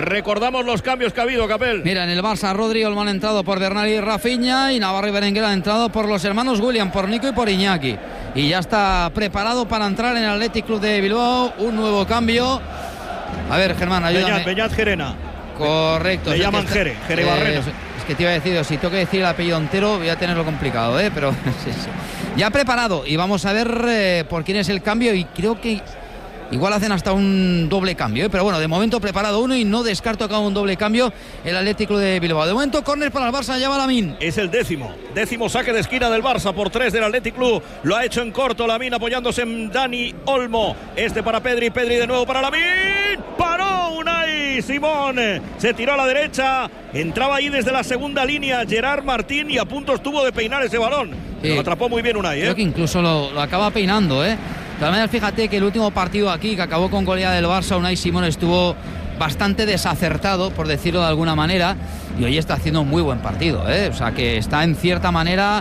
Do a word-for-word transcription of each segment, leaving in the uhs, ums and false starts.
recordamos los cambios que ha habido, Capel. Mira, en el Barça, Rodri y Olmo han entrado por Bernal y Rafinha, y Navarro y Berenguer han entrado por los hermanos William, por Nico y por Iñaki. Y ya está preparado para entrar en el Athletic Club de Bilbao. Un nuevo cambio. A ver, Germán, ayúdame. Beñat, Beñat Gerena. Correcto. Le llaman Jere, Jere eh, Barrena. Es, es que te iba a decir, si tengo que decir el apellido entero, voy a tenerlo complicado, ¿eh? Pero sí, sí. Ya preparado. Y vamos a ver eh, por quién es el cambio. Y creo que igual hacen hasta un doble cambio, ¿eh? Pero bueno, de momento preparado uno y no descarto que haga un doble cambio el Atlético de Bilbao. De momento, córner para el Barça, ya va Lamine. Es el décimo, décimo saque de esquina del Barça por tres del Athletic Club. Lo ha hecho en corto Lamine apoyándose en Dani Olmo. Este para Pedri, Pedri de nuevo para Lamine. Paró Unai Simón. Se tiró a la derecha. Entraba ahí desde la segunda línea Gerard Martín y a punto estuvo de peinar ese balón. Sí. Lo atrapó muy bien Unai, ¿eh? Creo que incluso lo, lo acaba peinando, ¿eh? De todas maneras, fíjate que el último partido aquí, que acabó con goleada del Barça, Unai Simón estuvo bastante desacertado, por decirlo de alguna manera, y hoy está haciendo un muy buen partido, ¿eh? O sea, que está en cierta manera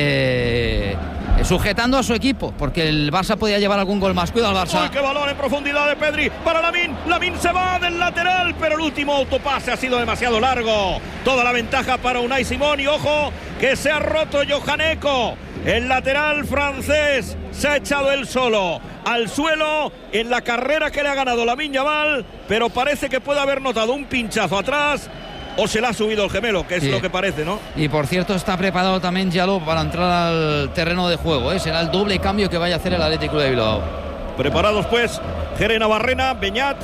eh, sujetando a su equipo, porque el Barça podía llevar algún gol más. Cuidado al Barça. ¡Uy, qué balón en profundidad de Pedri para Lamine! Lamine se va del lateral, pero el último autopase ha sido demasiado largo. Toda la ventaja para Unai Simón, y ojo que se ha roto Johan Eko. El lateral francés se ha echado él solo al suelo en la carrera que le ha ganado Lamine Yamal, pero parece que puede haber notado un pinchazo atrás o se le ha subido el gemelo, que es sí. lo que parece, ¿no? Y por cierto, está preparado también Diallo para entrar al terreno de juego, ¿eh? Será el doble cambio que vaya a hacer el Atlético de Bilbao. Preparados pues Gerena Barrena, Beñat,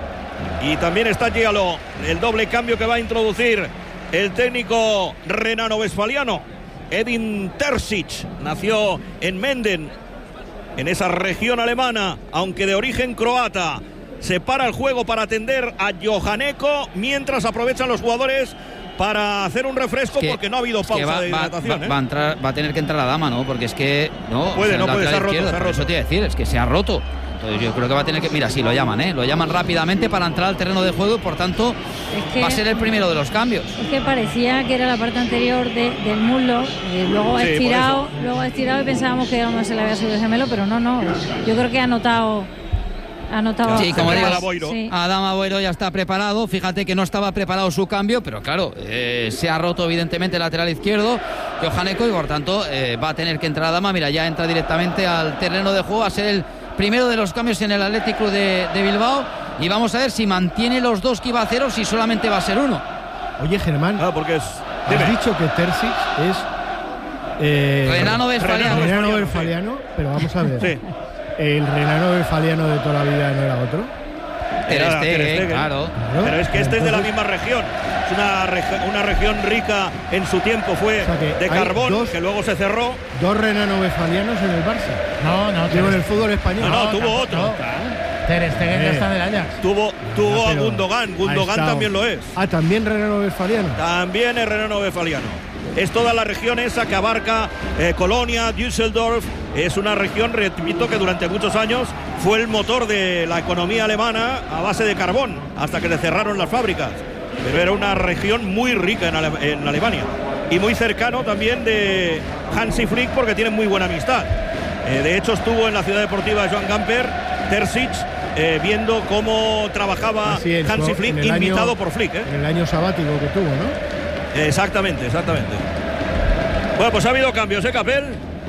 y también está Diallo, el doble cambio que va a introducir el técnico renano-westfaliano. Edin Terzic nació en Menden, en esa región alemana, aunque de origen croata. Se para el juego para atender a Johan Eko, mientras aprovechan los jugadores para hacer un refresco, es que, porque no ha habido pausa va, de hidratación. Va, ¿eh? va, a entrar, va a tener que entrar la dama, ¿no? Porque es que no puede, no puede, se ha roto, se ha roto. Eso te iba a decir, es que se ha roto. Entonces yo creo que va a tener que... Mira, sí, lo llaman, ¿eh? Lo llaman rápidamente para entrar al terreno de juego y por tanto es que, va a ser el primero de los cambios. Es que parecía que era la parte anterior de, del muslo, y luego ha sí, estirado, luego ha estirado y pensábamos que no se le había subido el gemelo, pero no, no. Yo creo que ha notado... Ha notado sí, como digo, sí. Adama Boiro ya está preparado. Fíjate que no estaba preparado su cambio, pero claro, eh, se ha roto evidentemente el lateral izquierdo Johan Eko, y por tanto eh, va a tener que entrar Adama. Mira, ya entra directamente al terreno de juego a ser el primero de los cambios en el Atlético de, de Bilbao, y vamos a ver si mantiene los dos que iba a hacer o si solamente va a ser uno. Oye, Germán, ah, porque es... has Dime. dicho que Terzic es eh, renano-westfaliano, renano-westfaliano, pero vamos a ver. Sí. ¿El renano-westfaliano de toda la vida no era otro? Ter Stegen, claro. claro. Pero es que este Entonces, es de la misma región. Es una, reg- una región rica en su tiempo, fue o sea de carbón, dos, que luego se cerró. ¿Dos renano-westfalianos en el Barça? No, no. Digo, en el fútbol español. No, no, no tuvo tampoco, otro. No. Ter Stegen eh. ya está del Ajax. Tuvo, tuvo a Gundogan. Gundogan también lo es. Ah, también renano-westfaliano. También es renano-westfaliano. Es toda la región esa que abarca eh, Colonia, Düsseldorf. Es una región, repito, que durante muchos años fue el motor de la economía alemana a base de carbón, hasta que le cerraron las fábricas. Pero era una región muy rica en, Ale- en Alemania. Y muy cercano también de Hansi Flick, porque tienen muy buena amistad. Eh, de hecho, estuvo en la ciudad deportiva de Joan Gamper, Terzic, eh, viendo cómo trabajaba es, Hansi Flick, invitado año, por Flick. ¿eh? En el año sabático que tuvo, ¿no? Exactamente, exactamente. Bueno, pues ha habido cambios, ¿eh, Capel?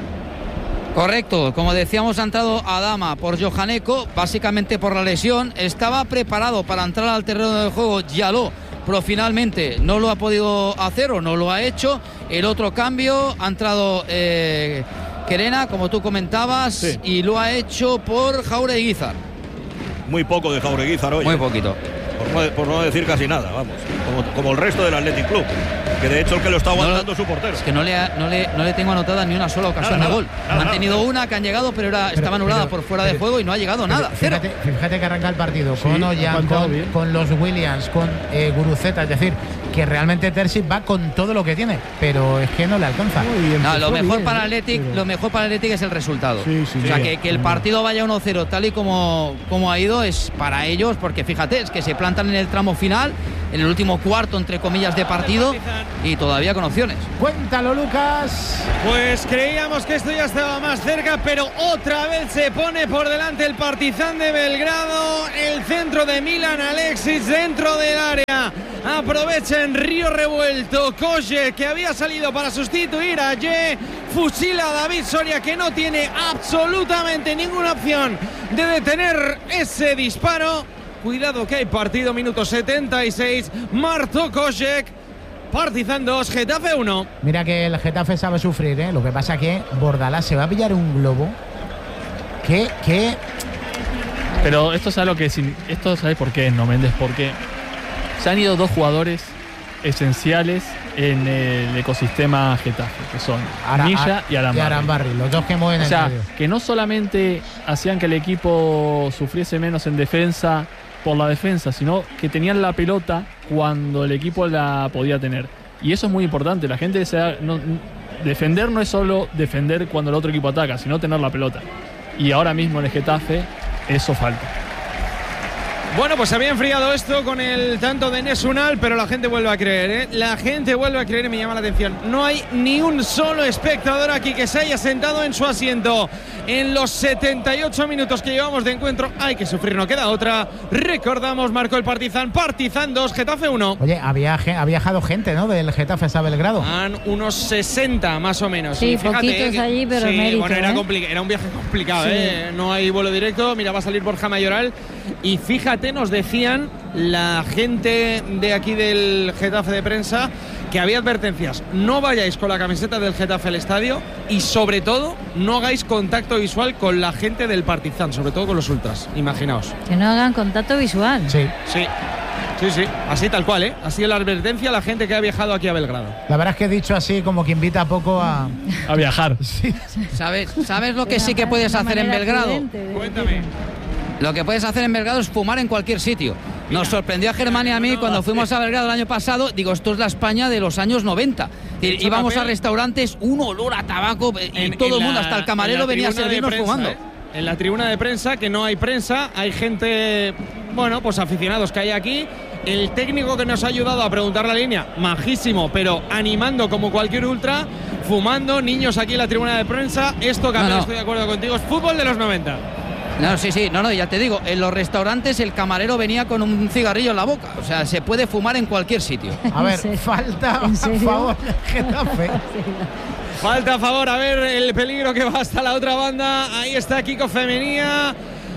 Correcto, como decíamos, ha entrado Adama por Johan Eko, básicamente por la lesión. Estaba preparado para entrar al terreno del juego Diallo, pero finalmente no lo ha podido hacer o no lo ha hecho. El otro cambio ha entrado eh, Gerena, como tú comentabas, sí. y lo ha hecho por Jaureguizar. Muy poco de Jaureguizar hoy. Muy poquito. Por no, por no decir casi nada, vamos. Como, como el resto del Athletic Club, que de hecho el que lo está aguantando es su portero. Es que no le, ha, no, le, no le tengo anotada ni una sola ocasión nada, de gol. Nada, Han nada, tenido nada. una que han llegado, pero, era, pero estaba anulada pero, por fuera pero, de juego y no ha llegado pero, nada. Cero. Fíjate, fíjate que arranca el partido sí, con Ollán, con, con los Williams, con eh, Guruceta, es decir, que realmente Terzic va con todo lo que tiene, pero es que no le alcanza. No, lo mejor bien, para Athletic, pero... lo mejor para Athletic es el resultado. Sí, sí, o sea, sí, que, que el partido vaya uno cero tal y como, como ha ido es para ellos, porque fíjate, es que se plantan en el tramo final, en el último cuarto, entre comillas, de partido, y todavía con opciones. Cuéntalo, Lucas. Pues creíamos que esto ya estaba más cerca, pero otra vez se pone por delante el Partizan de Belgrado, el centro de Milan Aleksić dentro del área. aprovecha en Río Revuelto. Colle, que había salido para sustituir a Ye, fusila a David Soria, que no tiene absolutamente ninguna opción de detener ese disparo. Cuidado que hay partido, minuto setenta y seis. Marto Kosek, Partizan dos, Getafe uno. Mira que el Getafe sabe sufrir, ¿eh? Lo que pasa que Bordalás se va a pillar un globo. Que, que... Pero esto es algo que sin, esto ¿sabes por qué? No, Méndez, porque se han ido dos jugadores esenciales en el ecosistema Getafe, que son Ara, Milla y Arambarri. Y Arambarri, los dos que mueven o el sea, medio. Que no solamente hacían que el equipo sufriese menos en defensa por la defensa, sino que tenían la pelota cuando el equipo la podía tener. Y eso es muy importante. La gente se da, no, defender no es solo defender cuando el otro equipo ataca, sino tener la pelota. Y ahora mismo en el Getafe eso falta. Bueno, pues se había enfriado esto con el tanto de Enes Unal, pero la gente vuelve a creer, ¿eh? La gente vuelve a creer y me llama la atención. No hay ni un solo espectador aquí que se haya sentado en su asiento. En los setenta y ocho minutos que llevamos de encuentro hay que sufrir, no queda otra. Recordamos, marcó el Partizan. Partizan dos, Getafe uno. Oye, había, ha viajado gente, ¿no? Del Getafe a Belgrado. Han unos sesenta más o menos. Sí, y fíjate, poquitos que, allí, pero sí, mérito, bueno, era, ¿eh? compli- era un viaje complicado, Sí. ¿eh? No hay vuelo directo. Mira, va a salir Borja Mayoral. Y fíjate, nos decían la gente de aquí del Getafe de prensa que había advertencias. No vayáis con la camiseta del Getafe al estadio y sobre todo no hagáis contacto visual con la gente del Partizan, sobre todo con los ultras, imaginaos. Que no hagan contacto visual. Sí. Sí, sí, sí, así tal cual, ¿eh? Así es la advertencia a la gente que ha viajado aquí a Belgrado. La verdad es que he dicho así como que invita a poco a... A viajar. Sí. ¿Sabes, ¿Sabes lo que sí que Una- puedes una hacer en manera Belgrado? prudente de Cuéntame. decirlo. Lo que puedes hacer en Belgrado es fumar en cualquier sitio. Nos sorprendió a Germán y a mí cuando fuimos a Belgrado el año pasado. Digo, esto es la España de los años noventa. Y hecho, íbamos papel. a restaurantes, un olor a tabaco y En- todo en el mundo, la- hasta el en camarero la venía a tribuna de servirnos prensa, fumando. ¿eh? En la tribuna de prensa, que no hay prensa, hay gente, bueno, pues aficionados que hay aquí. El técnico que nos ha ayudado a preguntar la línea, majísimo, pero animando como cualquier ultra, fumando, niños aquí en la tribuna de prensa. Esto, Camilo, No, no. estoy de acuerdo contigo, es fútbol de los noventa. No, sí, sí, no, no, ya te digo, en los restaurantes el camarero venía con un cigarrillo en la boca. O sea, se puede fumar en cualquier sitio. A ver, ¿En serio? falta a ¿En serio? favor del Getafe. Falta a favor, a ver el peligro que va hasta la otra banda. Ahí está Kiko Femenía.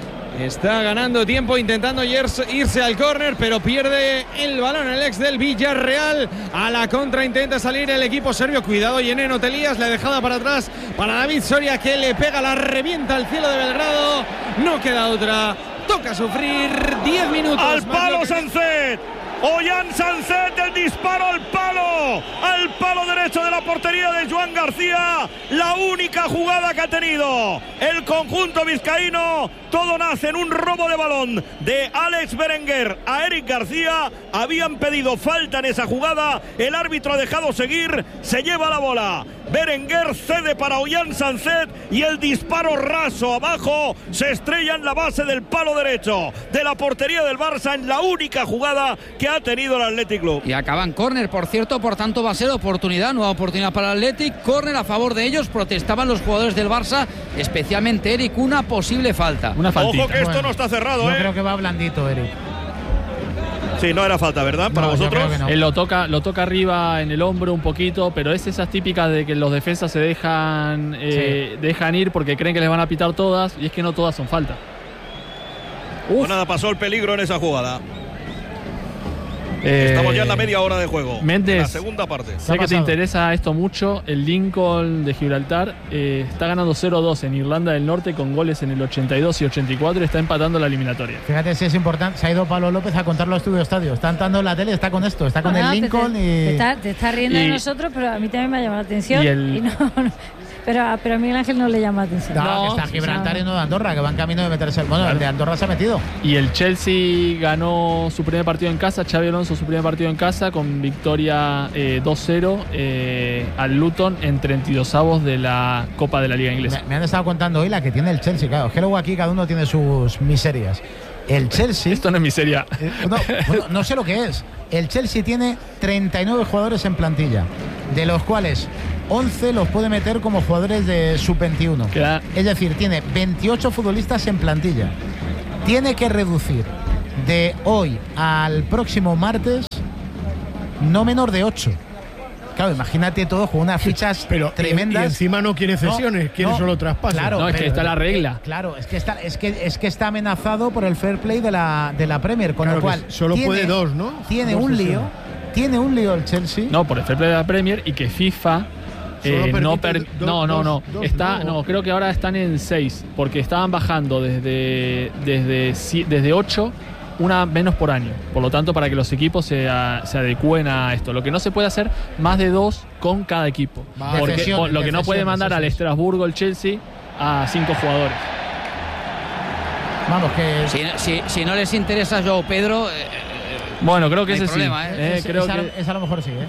Está ganando tiempo intentando irse, irse al córner, pero pierde el balón el ex del Villarreal. A la contra intenta salir el equipo serbio. Cuidado, Yeneno Telías, la dejada para atrás para David Soria, que le pega, la revienta al cielo de Belgrado. No queda otra. Toca sufrir diez minutos. Al más palo lo que- Sanset. Ollán Sanset, el disparo al palo. Al palo derecho de la portería de Joan García. La única jugada que ha tenido el conjunto vizcaíno. Todo nace en un robo de balón de Alex Berenguer a Eric García. Habían pedido falta en esa jugada. El árbitro ha dejado seguir. Se lleva la bola. Berenguer cede para Ollán Sanset y el disparo raso abajo se estrella en la base del palo derecho de la portería del Barça en la única jugada que ha tenido el Athletic Club. Y acaban córner, por cierto, por tanto va a ser oportunidad, nueva oportunidad para el Athletic. Córner a favor de ellos, protestaban los jugadores del Barça, especialmente Eric, una posible falta. Una faltita. Ojo que esto Bueno, no está cerrado, Yo ¿eh? creo que va blandito, Eric. Sí, no era falta, ¿verdad? Para No, yo vosotros. creo que no. Él lo toca, lo toca arriba en el hombro un poquito, pero es esas típicas de que los defensas se dejan, eh, dejan ir porque creen que les van a pitar todas, y es que no todas son falta. Pues nada, pasó el peligro en esa jugada. Eh, Estamos ya en la media hora de juego. Méndez. En la segunda parte. Sé que te pasado? interesa esto mucho. El Lincoln de Gibraltar eh, está ganando cero dos en Irlanda del Norte con goles en el ochenta y dos y ochenta y cuatro y está empatando la eliminatoria. Fíjate si es importante. Se ha ido Pablo López a contar los estudios estadio. Está entrando en la tele, está con esto, está con No, el te- Lincoln te, y. te está, te está riendo y- de nosotros, pero a mí también me ha llamado la atención. y el- y no- no, pero, a- pero a Miguel Ángel no le llama la atención. No, No, que está sí, Gibraltar sí. y no de Andorra, que van camino de meterse. Bueno, Claro. el de Andorra se ha metido. Y el Chelsea ganó su primer partido en casa, Xabi Alonso su primer partido en casa con victoria eh, dos cero eh, al Luton en treinta y dos avos de la Copa de la Liga Inglesa. Me, me han estado contando hoy la que tiene el Chelsea. Claro, es que luego aquí cada uno tiene sus miserias. El Chelsea. Esto no es miseria. Eh, no, bueno, no sé lo que es. El Chelsea tiene treinta y nueve jugadores en plantilla, de los cuales once los puede meter como jugadores de sub veintiuno. Queda- Es decir, tiene veintiocho futbolistas en plantilla. Tiene que reducir de hoy al próximo martes no menor de ocho. Claro, imagínate todo con unas fichas pero, tremendas. Y, y encima no quiere cesiones, no, quiere no, solo traspasos. Claro, no, es pero, que está la regla. Claro, es que está, es que, es que está amenazado por el fair play de la, de la Premier, con claro lo cual solo tiene, puede dos, ¿no? Tiene dos un cesiones. lío, tiene un lío el Chelsea. No, por el fair play de la Premier y que FIFA eh, no, per, do, no, no, no, dos, está, no. no, creo que ahora están en seis, porque estaban bajando desde desde desde ocho. Una menos por año, por lo tanto para que los equipos se, a, se adecúen a esto. Lo que no se puede hacer más de dos con cada equipo, Va, porque cesiones, lo que no puede mandar al cesiones. Estrasburgo, el Chelsea, a cinco jugadores. Vamos, que Si, si, si no les interesa Joao Pedro, eh, Bueno, creo que no hay ese problema, sí. ¿eh? Eh, es, creo es, a, que es a lo mejor sí,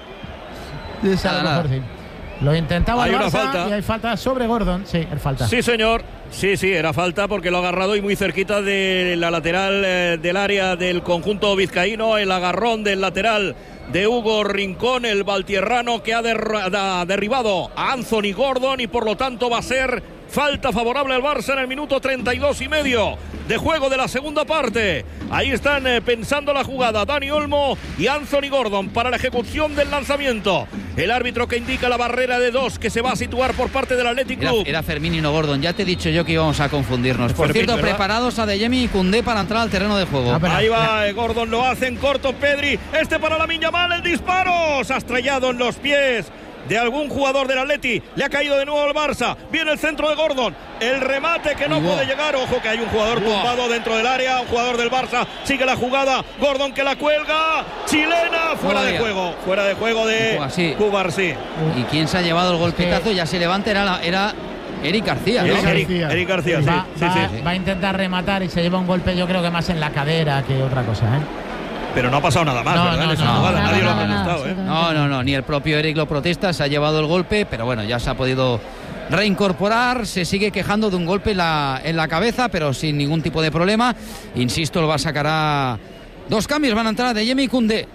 ¿eh? Es a Nada, lo mejor nada. sí. Lo intentaba Hay el una Barça falta. y hay falta sobre Gordon. Sí, el falta. Sí, señor. Sí, sí, era falta porque lo ha agarrado y muy cerquita de la lateral eh, del área del conjunto vizcaíno, el agarrón del lateral de Hugo Rincón, el valtierrano que ha, der- ha derribado a Anthony Gordon y por lo tanto va a ser falta favorable al Barça en el minuto treinta y dos y medio de juego de la segunda parte. Ahí están eh, pensando la jugada Dani Olmo y Anthony Gordon para la ejecución del lanzamiento. El árbitro que indica la barrera de dos que se va a situar por parte del Athletic era, Club. era Fermín y no Gordon. Ya te he dicho yo que íbamos a confundirnos. Por Fermín, cierto, ¿verdad? preparados Adeyemi y Koundé para entrar al terreno de juego. Ah, pero- Ahí va, eh, Gordon lo hace en corto, Pedri. Este para la Yamal, el disparo. Se ha estrellado en los pies de algún jugador del Atleti. Le ha caído de nuevo al Barça. Viene el centro de Gordon. El remate que no Uy, puede wow. llegar. Ojo que hay un jugador Wow. tumbado dentro del área. Un jugador del Barça. Sigue la jugada. Gordon que la cuelga. Chilena. Fuera de Todavía. juego. Fuera de juego de Cubarsí. Cubarsí. ¿Y quién se ha llevado el golpetazo? Ya se levanta, era, la- era Eric García, ¿no? Eric, Eric- García. Eric García, sí. Va, sí, va- sí. va a intentar rematar y se lleva un golpe, yo creo que más en la cadera que otra cosa, ¿eh? Pero no ha pasado nada más, No, ¿verdad? no, En esa no, jugada. nada, Nadie lo ha nada, nada, protestado, ¿eh? No, no, no, ni el propio Eric lo protesta, se ha llevado el golpe, pero bueno, ya se ha podido reincorporar, se sigue quejando de un golpe en la, en la cabeza, pero sin ningún tipo de problema. Insisto, lo va a sacar a dos cambios, van a entrar Adeyemi y Koundé.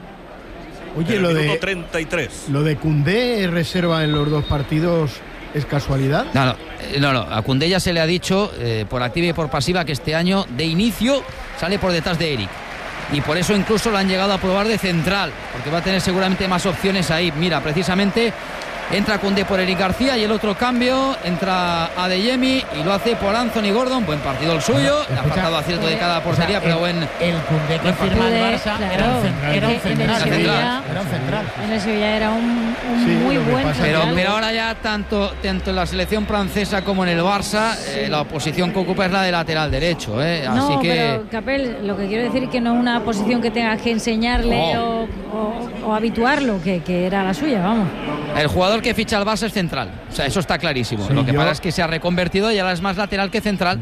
Oye, En lo el minuto de, treinta y tres. lo de Koundé reserva en los dos partidos, ¿es casualidad? No, no, eh, no, no, a Koundé ya se le ha dicho eh, por activa y por pasiva que este año de inicio sale por detrás de Eric. Y por eso incluso lo han llegado a probar de central, porque va a tener seguramente más opciones ahí. Mira, precisamente entra Koundé por Eric García y el otro cambio entra Adeyemi y lo hace por Anthony Gordon. Buen partido el suyo, le ha Escucha, faltado acierto de cada portería, O sea, pero el, buen... el Koundé que buen firma el partido. Barça Claro, era un, cen- era un es que en el central. Sevilla- Era un central. En el Sevilla era un, un Sí, muy lo que buen pasa es Pero, central. pero ahora ya tanto, tanto en la selección francesa como en el Barça, eh, la posición que ocupa es la de lateral derecho. Eh. Así No, que... pero Capel, lo que quiero decir es que no es una posición que tengas que enseñarle No. o, o- o habituarlo, que, que era la suya, vamos. El jugador que ficha al Barça es central. O sea, eso está clarísimo. Sí, Lo que yo- pasa es que se ha reconvertido y ahora es más lateral que central.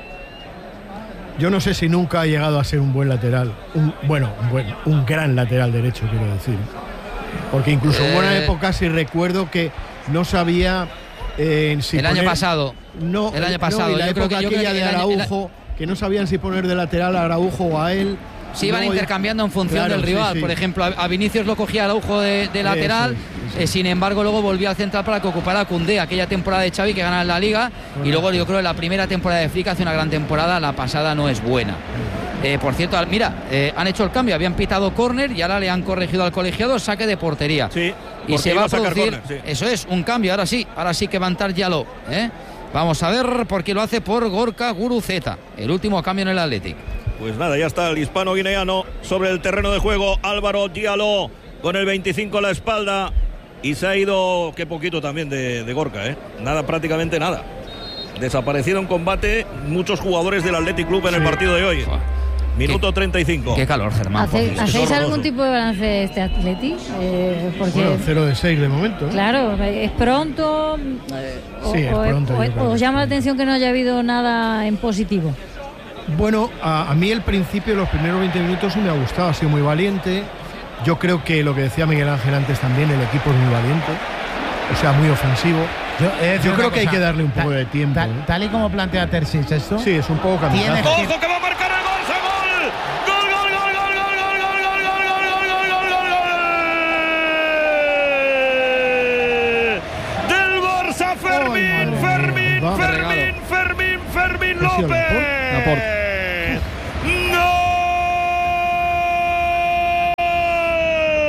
Yo no sé si nunca ha llegado a ser un buen lateral. Un, bueno, un, buen, un gran lateral derecho, quiero decir. Porque incluso Eh, hubo una época, si recuerdo, que no sabía eh, si El año poner- pasado. No, El año no, pasado. y la Yo creo época que- yo creo aquella que de el año- el- Araujo, que no sabían si poner de lateral a Araujo o a él. Se iban Luego ya- intercambiando en función Claro, del sí, rival. sí. Por ejemplo, a, a Vinicius lo cogía Araujo de, de lateral. Eso es, eso eh, sin embargo, luego volvió al central para que ocupara a Koundé. Aquella temporada de Xavi que gana la Liga. Y luego yo creo que la primera temporada de Flick hace una gran temporada. La pasada no es buena. Eh, por cierto, al- mira, eh, han hecho el cambio. Habían pitado córner y ahora le han corregido al colegiado saque de portería. Sí, Y porque se iba va a a sacar producir, córner, sí. eso es, un cambio, ahora sí, ahora sí que va a entrar Yaló, ¿eh? Vamos a ver por qué lo hace por Gorka Guruceta, el último cambio en el Athletic. Pues nada, ya está el hispano guineano sobre el terreno de juego. Álvaro Diallo con el veinticinco a la espalda. Y se ha ido, qué poquito también de, de Gorka, ¿eh? Nada, prácticamente nada. Desaparecido en combate muchos jugadores del Athletic Club en el partido de hoy. Minuto treinta y cinco. Qué calor, Germán. por ¿Hace- Dios. ¿Hacéis horroroso. algún tipo de balance de este Athletic? Eh, porque, Bueno, cero de seis de momento. ¿eh? claro, es pronto. eh, o, Sí, es o- pronto, o- yo creo ¿Os que llama la sí. atención que no haya habido nada en positivo? Bueno, a, a mí el principio, los primeros veinte minutos sí me ha gustado, ha sido muy valiente. Yo creo que lo que decía Miguel Ángel antes también, el equipo es muy valiente, o sea, muy ofensivo. Yo, he de decir Yo una creo que hay cosa. que darle un poco Ta- de tiempo, ta- ¿eh? Tal y como plantea Terzic esto. Sí, es un poco Tiene- kamikaze. ¡Ojo que va a marcar el Barça! ¡Gol! ¡Gol, gol, gol, gol, gol, gol, gol, gol, gol, gol, gol, gol, gol, gol! ¡Del Barça, Fermín, Ay, madre Fermín, mía. Fermín, Fermín, Fermín Ha sido López! Laporte. ¡Gol!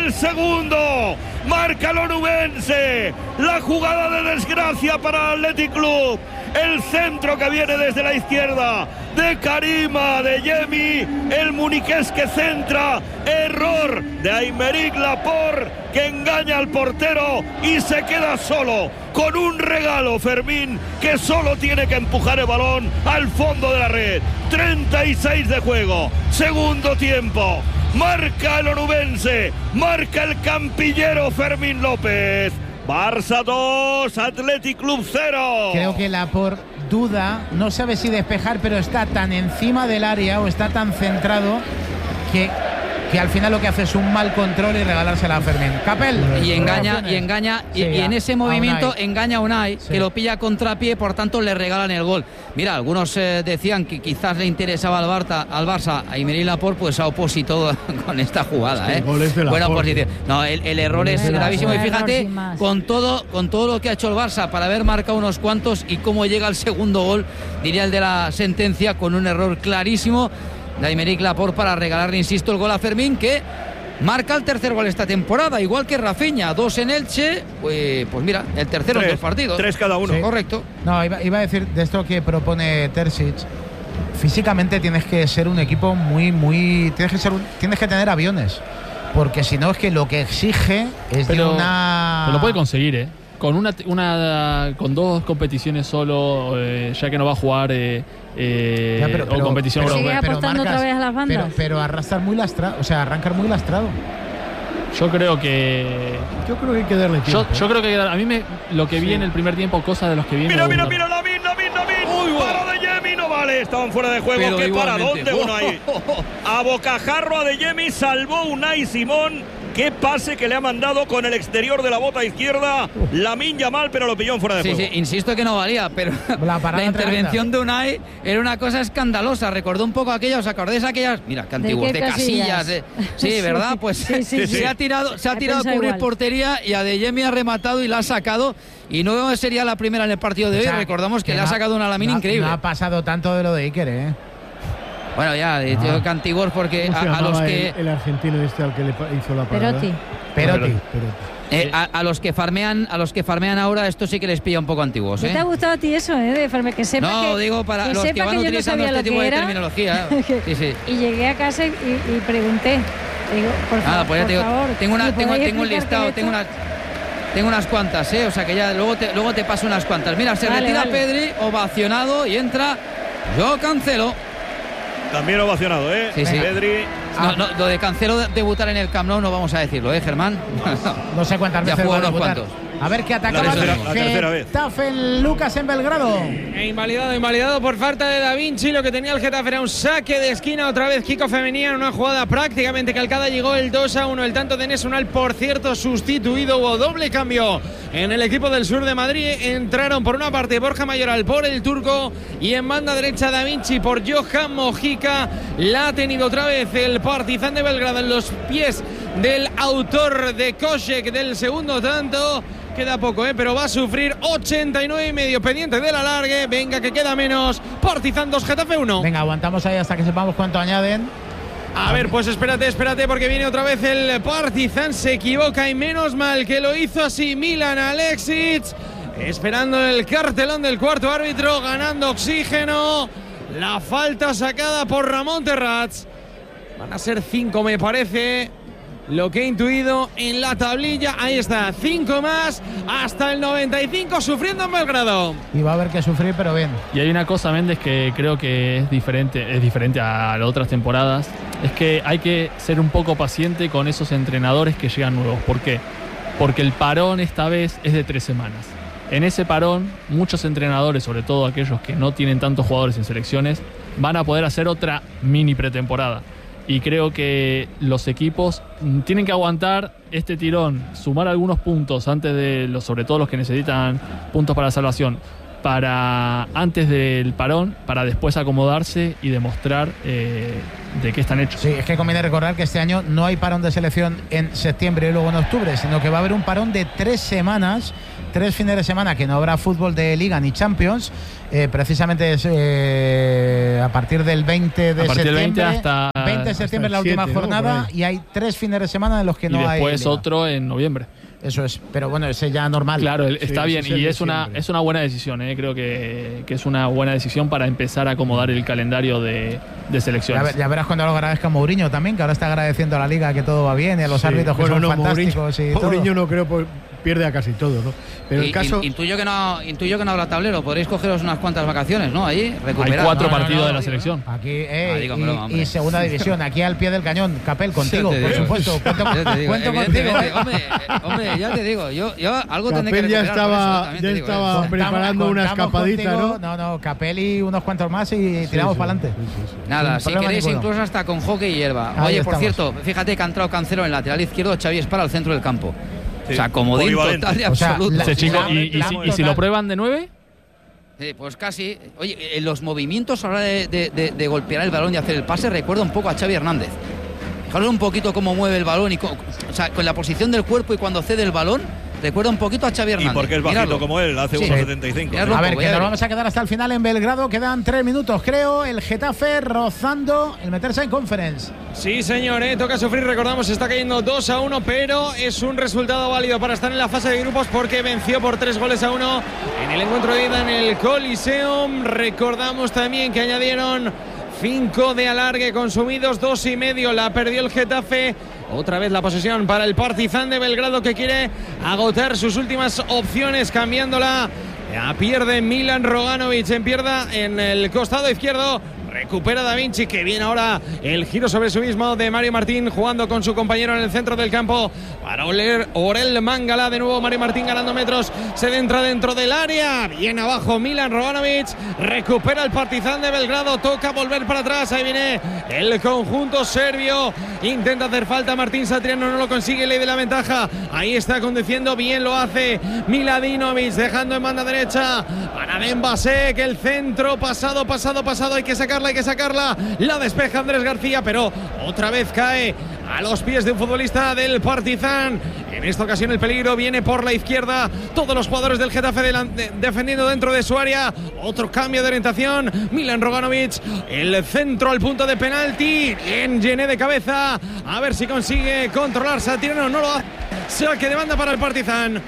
el segundo, marca el onubense, la jugada de desgracia para el Athletic Club, el centro que viene desde la izquierda de Karima Adeyemi, el muniqués que centra, error de Aymeric Laporte que engaña al portero y se queda solo con un regalo, Fermín, que solo tiene que empujar el balón al fondo de la red. treinta y seis de juego, segundo tiempo, marca el onubense, marca el campillero Fermín López. Barça dos, Athletic Club cero. Creo que Laporte duda, no sabe si despejar, pero está tan encima del área o está tan centrado que, que al final lo que hace es un mal control y regalársela a Fermín. Capel. Y engaña, y engaña, y, Sí, y en ese movimiento Unai. engaña a Unai, Sí. que lo pilla a contrapié, por tanto le regalan el gol. Mira, algunos eh, decían que quizás le interesaba al Barça, al Barça a Aymeric Laporte, pues ha opositado con esta jugada. Es que ¿eh? el gol es de Buena Laporte. oposición. No, el, el error es Bueno, gravísimo. Y bueno, fíjate, sin más. con todo, con todo lo que ha hecho el Barça para haber marcado unos cuantos y cómo llega el segundo gol, diría el de la sentencia, con un error clarísimo de Aymeric Laporte para regalarle, insisto, el gol a Fermín, que marca el tercer gol esta temporada, igual que Rafinha, dos en Elche, pues, pues mira, el tercero en Tres, dos partidos. tres cada uno. Sí. Correcto. No, iba, iba a decir de esto que propone Terzic. Físicamente tienes que ser un equipo muy, muy. Tienes que ser un- tienes que tener aviones. Porque si no es que lo que exige es de Pero, una. pero lo puede conseguir, ¿eh? Con una, una con dos competiciones solo, eh, ya que no va a jugar eh, eh, Ya, pero- o pero- competición pero europea. sigue apostando otra vez a las bandas. Pero, pero arrastrar muy lastrado, o sea, arrancar muy lastrado. Yo creo que Yo creo que hay que darle yo, tiempo. yo creo que a mí me lo que vi en el primer tiempo, cosas de los que vi. Mira, me mira, gustan. mira, Lamin, Lamin, Lamin. Para de Yemi, no vale. Estaban fuera de juego. Pero ¿Qué para? igualmente. ¿Dónde uno ahí? A bocajarro a de Yemi, salvó Unai Simón. Qué pase que le ha mandado con el exterior de la bota izquierda. Lamin Yamal, pero lo pilló en fuera de Sí, juego. sí, insisto que no valía, pero La la, parada intervención de Unai era una cosa escandalosa. Recordó un poco aquellas, ¿os acordáis aquellas? Mira, qué antiguos, qué de Casillas. Casillas? de- sí, Sí, ¿verdad? Pues sí, sí, se sí. ha tirado, se ha He tirado a pensado cubrir igual. portería y a De Jemi ha rematado y la ha sacado. Y no sería la primera en el partido de O hoy. sea, Recordamos que, le no ha sacado una Lamin no ha- increíble. No ha pasado tanto de lo de Iker, ¿eh? Bueno, ya, de Ah. digo que antiguos porque ¿Cómo se a, a los llamaba que el, el argentino este al que le pa- hizo la parada? Perotti. Perotti. Perotti. eh, a, a los que farmean, a los que farmean ahora, esto sí que les pilla un poco antiguos, ¿Qué ¿eh? te ha gustado a ti eso, eh? De Ferme? Que sepa No, que, digo para que los que sepa van que yo no utilizando sabía este lo tipo que de era. terminología. Sí, sí. Y llegué a casa y, y pregunté. Digo, por, fa- Ah, pues ya por te digo, favor, tengo, una, ¿me tengo, podéis tengo un explicar listado, qué tengo es unas, tengo unas cuantas, ¿eh? O sea que ya luego te, luego te paso unas cuantas. Mira, se Vale, retira vale. Pedri, ovacionado y entra Yo Cancelo. También ovacionado, ¿eh? Sí, sí. Pedri. No, no, lo de Cancelo de- debutar en el Camp Nou no vamos a decirlo, ¿eh, Germán? No sé cuántas Ya veces jugó va a unos debutar. cuantos. A ver qué atacaba La tercera- la tercera vez. Getafe en Lucas en Belgrado. E invalidado, invalidado por falta de Da Vinci. Lo que tenía el Getafe era un saque de esquina. Otra vez Kiko Femenía en una jugada prácticamente calcada. Llegó el dos a uno. El tanto de Nesunal, por cierto, sustituido. Hubo doble cambio en el equipo del sur de Madrid. Entraron por una parte Borja Mayoral por el turco. Y en banda derecha Da Vinci por Johan Mojica. La ha tenido otra vez el Partizan de Belgrado en los pies del autor de Kosek del segundo tanto. Queda poco, ¿eh? Pero va a sufrir ochenta y nueve y medio pendiente del alargue. Venga, que queda menos. Partizan dos, Getafe uno. Venga, aguantamos ahí hasta que sepamos cuánto añaden. A ver, pues espérate, espérate, porque viene otra vez el Partizan. Se equivoca y menos mal que lo hizo así Milan Alexic. Esperando el cartelón del cuarto árbitro, ganando oxígeno. La falta sacada por Ramón Terrats. Van a ser cinco, me parece. Lo que he intuido en la tablilla. Ahí está, cinco más hasta el noventa y cinco, sufriendo en Belgrado. Y va a haber que sufrir, pero bien. Y hay una cosa, Méndez, que creo que es diferente, es diferente a las otras temporadas. Es que hay que ser un poco paciente con esos entrenadores que llegan nuevos. ¿Por qué? Porque el parón esta vez es de tres semanas. En ese parón, muchos entrenadores, sobre todo aquellos que no tienen tantos jugadores en selecciones, van a poder hacer otra mini pretemporada. Y creo que los equipos mm, tienen que aguantar este tirón, sumar algunos puntos antes de los, sobre todo los que necesitan puntos para la salvación, para antes del parón, para después acomodarse y demostrar eh, de qué están hechos. Sí, es que conviene recordar que este año no hay parón de selección en septiembre y luego en octubre, sino que va a haber un parón de tres semanas, tres fines de semana que no habrá fútbol de Liga ni Champions. Eh, precisamente es, eh, a partir del veinte de A partir del septiembre, veinte hasta veinte veinte de septiembre es la última siete, ¿no? jornada y hay tres fines de semana en los que y no hay. después liga. otro en noviembre. Eso es, pero bueno, ese ya normal. Claro, el- Sí, está ese bien es el y de es una, siempre. es una buena decisión. ¿eh? Creo que, que es una buena decisión para empezar a acomodar el calendario de, de Ya, selecciones. ve- ya verás cuando lo agradezca Mourinho también, que ahora está agradeciendo a la liga que todo va bien y a los Sí, árbitros que bueno, son no, fantásticos Mourinho, y todo. Mourinho no creo, pues, pierde a casi todo, ¿no? Pero Y- el caso. y- intuyo, que no, intuyo que no habrá tablero. Podréis cogeros unas cuantas vacaciones, ¿no? Ahí, recuperar. Hay cuatro ¿no? partidos No, no, de la no, selección. Aquí, eh, Ah, digo, y, broma, hombre. y segunda división, aquí al pie del cañón. Capel, contigo, Ya te por digo. supuesto. Cuento, Ya te digo, cuento contigo. evidentemente, eh. hombre, eh, hombre, ya te digo, yo, yo algo tendré que Capel ya recuperar por eso, estaba, también ya te digo, estaba ¿eh? Contamos- preparando una contamos escapadita, contigo. ¿no? No, no, Capel y unos cuantos más y tiramos sí, para adelante. sí, sí, sí. Nada, Sin si problema queréis ninguno. incluso hasta con hockey y hierba. Ahí Oye, por estamos. cierto, fíjate que ha entrado Cancelo en el lateral izquierdo, Xavi es para el centro del campo. Sí, O sea, comodín polivalente. total y O sea, absoluto. la- Ese chico, la- y, y la- si, y si total. lo prueban de nueve, Sí, pues casi. Oye, en los movimientos a la hora de, de- de- de golpear el balón y hacer el pase, recuerda un poco a Xavi Hernández. Fijaros un poquito cómo mueve el balón y co- o sea, con la posición del cuerpo y cuando cede el balón, recuerda un poquito a Xavi Hernández. Y porque es bajito Miradlo. como él, hace Sí. uno setenta y cinco. Miradlo. A ver, poco, que ya nos veré. vamos a quedar hasta el final en Belgrado. Quedan tres minutos, creo. El Getafe rozando el meterse en Conference. Sí, señor, eh, toca sufrir, recordamos, está cayendo dos a uno, pero es un resultado válido para estar en la fase de grupos porque venció por tres goles a uno en el encuentro de ida en el Coliseum. Recordamos también que añadieron cinco de alargue consumidos, dos y medio la perdió el Getafe. Otra vez la posesión para el Partizan de Belgrado que quiere agotar sus últimas opciones cambiándola. Ya pierde Milan Roganovic en pierda en el costado izquierdo. Recupera Da Vinci, que viene ahora el giro sobre su mismo de Mario Martín, jugando con su compañero en el centro del campo para Oler, Orel Mangala. De nuevo Mario Martín ganando metros, se entra dentro del área. Bien abajo Milan Roganovic, recupera el Partizan de Belgrado, toca volver para atrás. Ahí viene el conjunto serbio, intenta hacer falta Martín Satriano, no lo consigue, ley de la ventaja. Ahí está conduciendo, bien lo hace Miladinovic, dejando en banda derecha para Dembasek, el centro pasado, pasado, pasado, hay que sacarla, hay que sacarla, la despeja Andrés García, pero otra vez cae a los pies de un futbolista del Partizan. En esta ocasión el peligro viene por la izquierda, todos los jugadores del Getafe delante, defendiendo dentro de su área. Otro cambio de orientación, Milan Roganovic, el centro al punto de penalti, bien llené de cabeza, a ver si consigue controlar Satriano, no lo hace, saque de banda para el Partizan.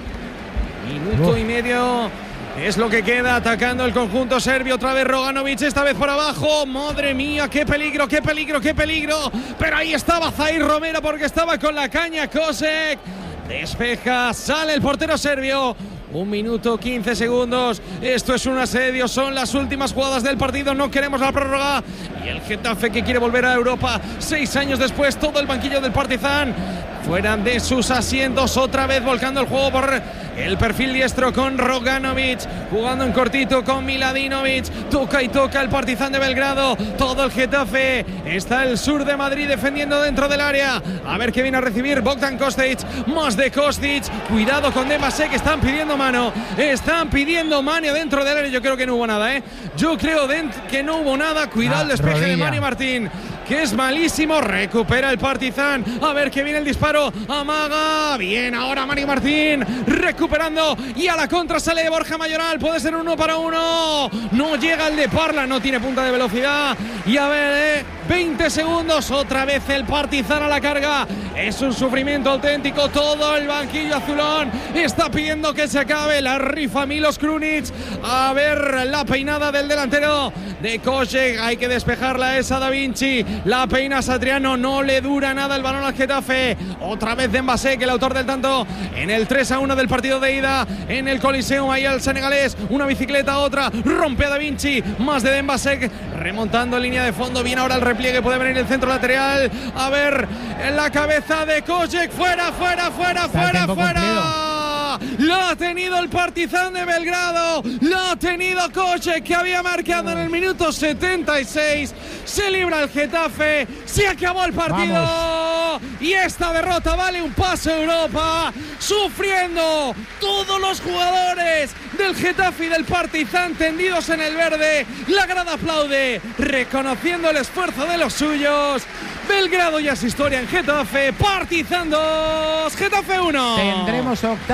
Minuto Oh. y medio es lo que queda atacando el conjunto serbio. Otra vez Roganovic, esta vez por abajo. Madre mía, qué peligro, qué peligro, qué peligro. Pero ahí estaba Zair Romero porque estaba con la caña Kosek. Despeja, sale el portero serbio. Un minuto, quince segundos. Esto es un asedio, son las últimas jugadas del partido. No queremos la prórroga. Y el Getafe que quiere volver a Europa. Seis años después, todo el banquillo del Partizan fuera de sus asientos, otra vez volcando el juego por el perfil diestro con Roganovic, jugando en cortito con Miladinovic, toca y toca el Partizan de Belgrado, todo el Getafe, está el sur de Madrid defendiendo dentro del área, a ver qué viene a recibir Bogdan Kostic, más de Kostic, cuidado con Dembasek, que están pidiendo mano, están pidiendo mano dentro del área, yo creo que no hubo nada, ¿eh? yo creo que no hubo nada, cuidado Ah, el despeje rodilla. de Mario Martín, que es malísimo, recupera el Partizan, a ver que viene el disparo, amaga, bien ahora Mario Martín, recuperando y a la contra sale de Borja Mayoral, puede ser uno para uno, no llega el de Parla, no tiene punta de velocidad y a ver, eh, veinte segundos, otra vez el Partizan a la carga, es un sufrimiento auténtico, todo el banquillo azulón está pidiendo que se acabe, la rifa Milos Krunic, a ver la peinada del delantero de Kosek, hay que despejarla esa Da Vinci, la peina Satriano, no le dura nada el balón al Getafe, otra vez Dembasek, el autor del tanto en el tres a uno del partido de ida en el Coliseum, ahí al senegalés, una bicicleta, otra, rompe a Da Vinci, más de Dembasek, remontando en línea de fondo, bien ahora el repliegue, puede venir el centro lateral, a ver, en la cabeza de Kosek, fuera, fuera, fuera, Está el fuera, tiempo fuera. cumplido. Lo ha tenido el Partizan de Belgrado, lo ha tenido Kosek, que había marcado en el minuto setenta y seis. Se libra el Getafe, se acabó el partido. Vamos. Y esta derrota vale un pase a Europa, sufriendo todos los jugadores del Getafe y del Partizan tendidos en el verde. La grada aplaude, reconociendo el esfuerzo de los suyos. Belgrado ya es historia en Getafe, Partizan dos, Getafe uno. Tendremos octavo equipo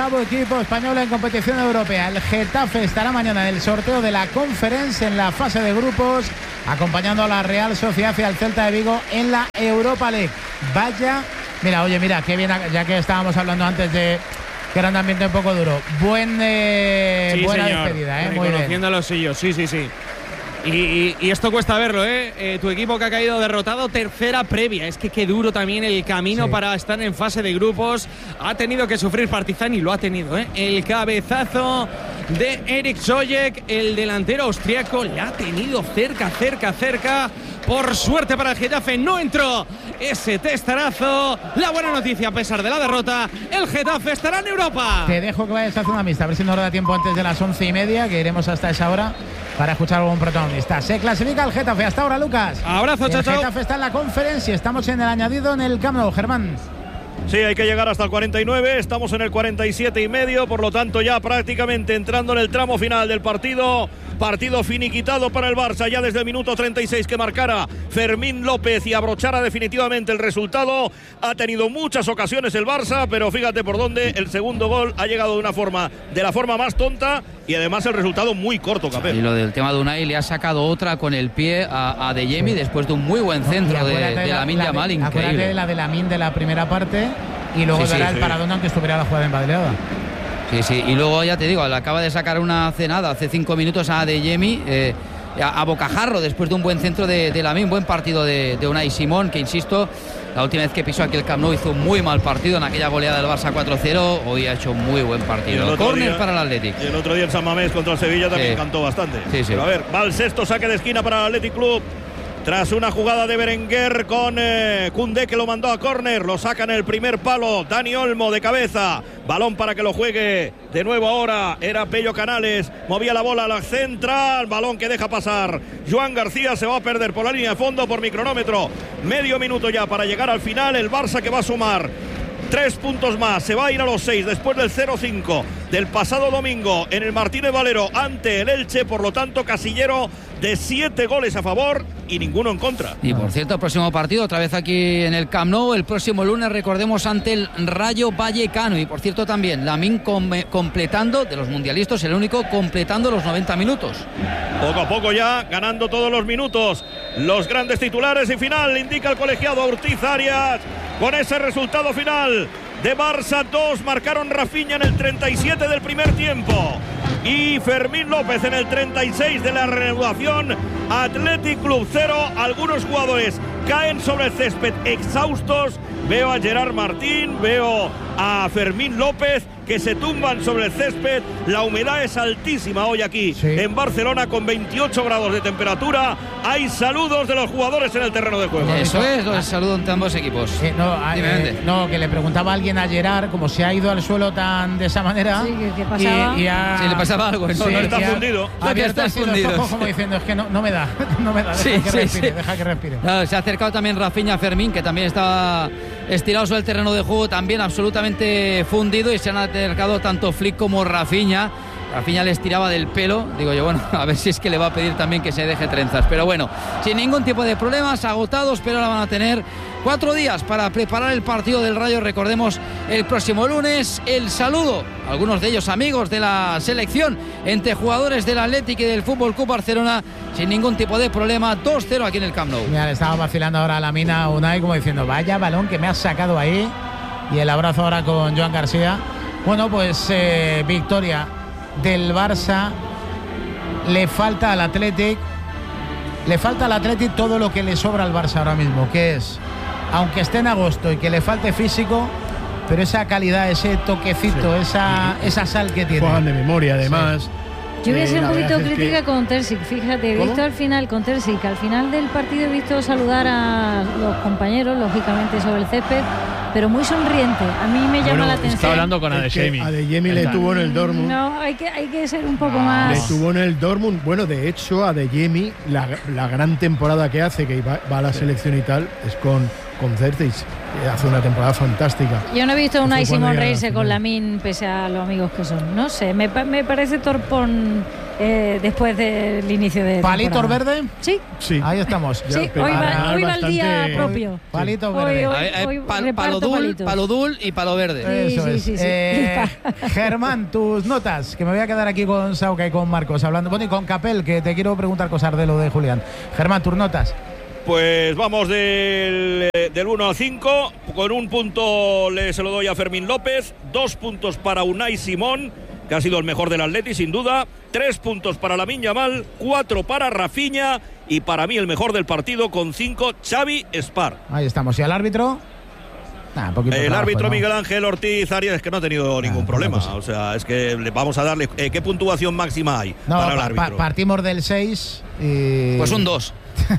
equipo español en competición europea. El Getafe estará mañana en el sorteo de la Conference en la fase de grupos, acompañando a la Real Sociedad y al Celta de Vigo en la Europa League. Vaya, mira, oye, mira, qué bien, ya que estábamos hablando antes de que era un ambiente un poco duro. Buen, eh, sí, buena señor. despedida, ¿eh? Muy bien. Reconociendo a los suyos, sí, sí, sí. Y, y, y esto cuesta verlo, ¿eh? ¿eh? Tu equipo que ha caído derrotado, tercera previa. Es que qué duro también el camino sí. para estar en fase de grupos. Ha tenido que sufrir Partizan y lo ha tenido, ¿eh? El cabezazo de Erik Sojek, el delantero austriaco, le ha tenido cerca, cerca, cerca. Por suerte para el Getafe no entró ese testarazo. La buena noticia, a pesar de la derrota, el Getafe estará en Europa. Te dejo que vayas a hacer una mista, a ver si nos da tiempo antes de las once y media, que iremos hasta esa hora para escuchar a algún protagonista. Se clasifica el Getafe. Hasta ahora, Lucas. Abrazo, chao, chao. El Getafe está en la Conference y estamos en el añadido en el Camp Nou, Germán. Sí, hay que llegar hasta el cuarenta y nueve, estamos en el cuarenta y siete y medio, por lo tanto ya prácticamente entrando en el tramo final del partido. Partido finiquitado para el Barça ya desde el minuto treinta y seis que marcara Fermín López y abrochara definitivamente el resultado. Ha tenido muchas ocasiones el Barça, pero fíjate por dónde el segundo gol ha llegado de una forma, de la forma más tonta, y además el resultado muy corto, Capel. Y lo del tema de Unai, le ha sacado otra con el pie a, a Adeyemi después de un muy buen centro no, de, de Lamine Yamal, increíble. Acuérdate de la de Lamine de la primera parte y luego sí, dará sí, el sí. paradón aunque estuviera la jugada embadeleada. Sí, sí, y luego ya te digo, le acaba de sacar una cenada hace cinco minutos a Adeyemi, eh, a, a bocajarro después de un buen centro de, de Lamine, buen partido de, de Unai Simón, que insisto, la última vez que pisó aquí el Camp Nou hizo un muy mal partido en aquella goleada del Barça cuatro cero, hoy ha hecho muy buen partido. Córner para el Athletic. Y el otro día en San Mamés contra el Sevilla también sí. cantó bastante. Sí, sí. Pero a ver, va el sexto saque de esquina para el Athletic Club. Tras una jugada de Berenguer con eh, Koundé, que lo mandó a córner, lo saca en el primer palo Dani Olmo de cabeza, balón para que lo juegue de nuevo ahora, era Pello Canales, movía la bola a la central, balón que deja pasar Joan García, se va a perder por la línea de fondo por mi cronómetro, medio minuto ya para llegar al final, el Barça que va a sumar tres puntos más, se va a ir a los seis después del cero cinco del pasado domingo en el Martínez Valero ante el Elche, por lo tanto casillero de siete goles a favor y ninguno en contra. Y por cierto, el próximo partido otra vez aquí en el Camp Nou, el próximo lunes, recordemos, ante el Rayo Vallecano. Y por cierto también Lamine com completando, de los mundialistas, el único completando los noventa minutos. Poco a poco ya ganando todos los minutos. Los grandes titulares y final, indica el colegiado Ortiz Arias. Con ese resultado final de Barça dos, marcaron Rafinha en el treinta y siete del primer tiempo y Fermín López en el treinta y seis de la reanudación. Athletic Club cero, algunos jugadores caen sobre el césped exhaustos. Veo a Gerard Martín, veo a Fermín López que se tumban sobre el césped. La humedad es altísima hoy aquí sí. en Barcelona, con veintiocho grados de temperatura. Hay saludos de los jugadores en el terreno de juego. Eso es, los saludos entre ambos equipos. Eh, no, eh, no, que le preguntaba a alguien a Gerard como se ha ido al suelo tan de esa manera. Sí, ¿qué pasaba? Y, y ha, sí, le pasaba algo. No, sí, no está fundido. Ha abierto así los ojos como diciendo, es que no, no me da, no me da, deja sí, que sí, respire, sí. deja que respire. Claro, se ha acercado también Rafinha Fermín, que también estaba estirado sobre el terreno de juego, también absolutamente fundido, y se han acercado tanto Flick como Rafinha. Rafinha les tiraba del pelo, digo yo, bueno, a ver si es que le va a pedir también que se deje trenzas, pero bueno, sin ningún tipo de problemas, agotados, pero ahora van a tener cuatro días para preparar el partido del Rayo, recordemos, el próximo lunes. El saludo, algunos de ellos amigos de la selección, entre jugadores del Athletic y del F C Barcelona, sin ningún tipo de problema, dos cero aquí en el Camp Nou. Mira, le estaba vacilando ahora a la mina Unai, como diciendo, vaya balón que me has sacado ahí, y el abrazo ahora con Joan García. Bueno, pues eh, victoria del Barça. Le falta al Athletic le falta al Athletic todo lo que le sobra al Barça ahora mismo, que es, aunque esté en agosto y que le falte físico, pero esa calidad, ese toquecito, sí. esa, esa sal que tiene. Juegan de memoria, además. Sí. Yo voy a ser eh, un poquito es crítica que... con Terzic, fíjate, he ¿Cómo? visto al final con Terzic, al final del partido he visto saludar a los compañeros, lógicamente sobre el césped, pero muy sonriente. A mí me llama bueno, la atención. Está hablando con Adeyemi. Adeyemi le tuvo en el Dortmund. No, hay que, hay que ser un poco no, más. Le tuvo en el Dortmund. Bueno, de hecho, Adeyemi, la, la gran temporada que hace, que va, va a la selección y tal, es con, con Terzic. Hace una temporada fantástica. Yo no he visto a Unai Simón reírse con Lamine, pese a los amigos que son. No sé, me, me parece torpón eh, después del inicio de ¿Palitos temporada. verde? Sí. Sí. Ahí estamos. Sí, pero hoy va, para hoy va bastante- el día propio. Palitos Hoy- verde. hoy- A ver, eh, hoy pal- reparto palo dul, palitos. palo dul y palo verde. Sí, Eso sí, es. sí, sí. Eh, Germán, tus notas, que me voy a quedar aquí con Sauca y con Marcos hablando. Bueno, y con Capel, que te quiero preguntar cosas de lo de Julián. Germán, tus notas. Pues vamos del, eh, del uno al cinco. Con un punto le, se lo doy a Fermín López. Dos puntos para Unai Simón, que ha sido el mejor del Atleti, sin duda. Tres puntos para Lamine Yamal. Cuatro para Rafinha. Y para mí el mejor del partido, con cinco, Xavi Espar. Ahí estamos. ¿Y al árbitro? Nah, poquito El trabajo, árbitro ¿no? Miguel Ángel Ortiz Arias, es que no ha tenido ningún una problema. cosa. O sea, es que le vamos a darle. Eh, ¿Qué puntuación máxima hay No, para el pa- árbitro? pa- partimos del seis y... Pues un dos.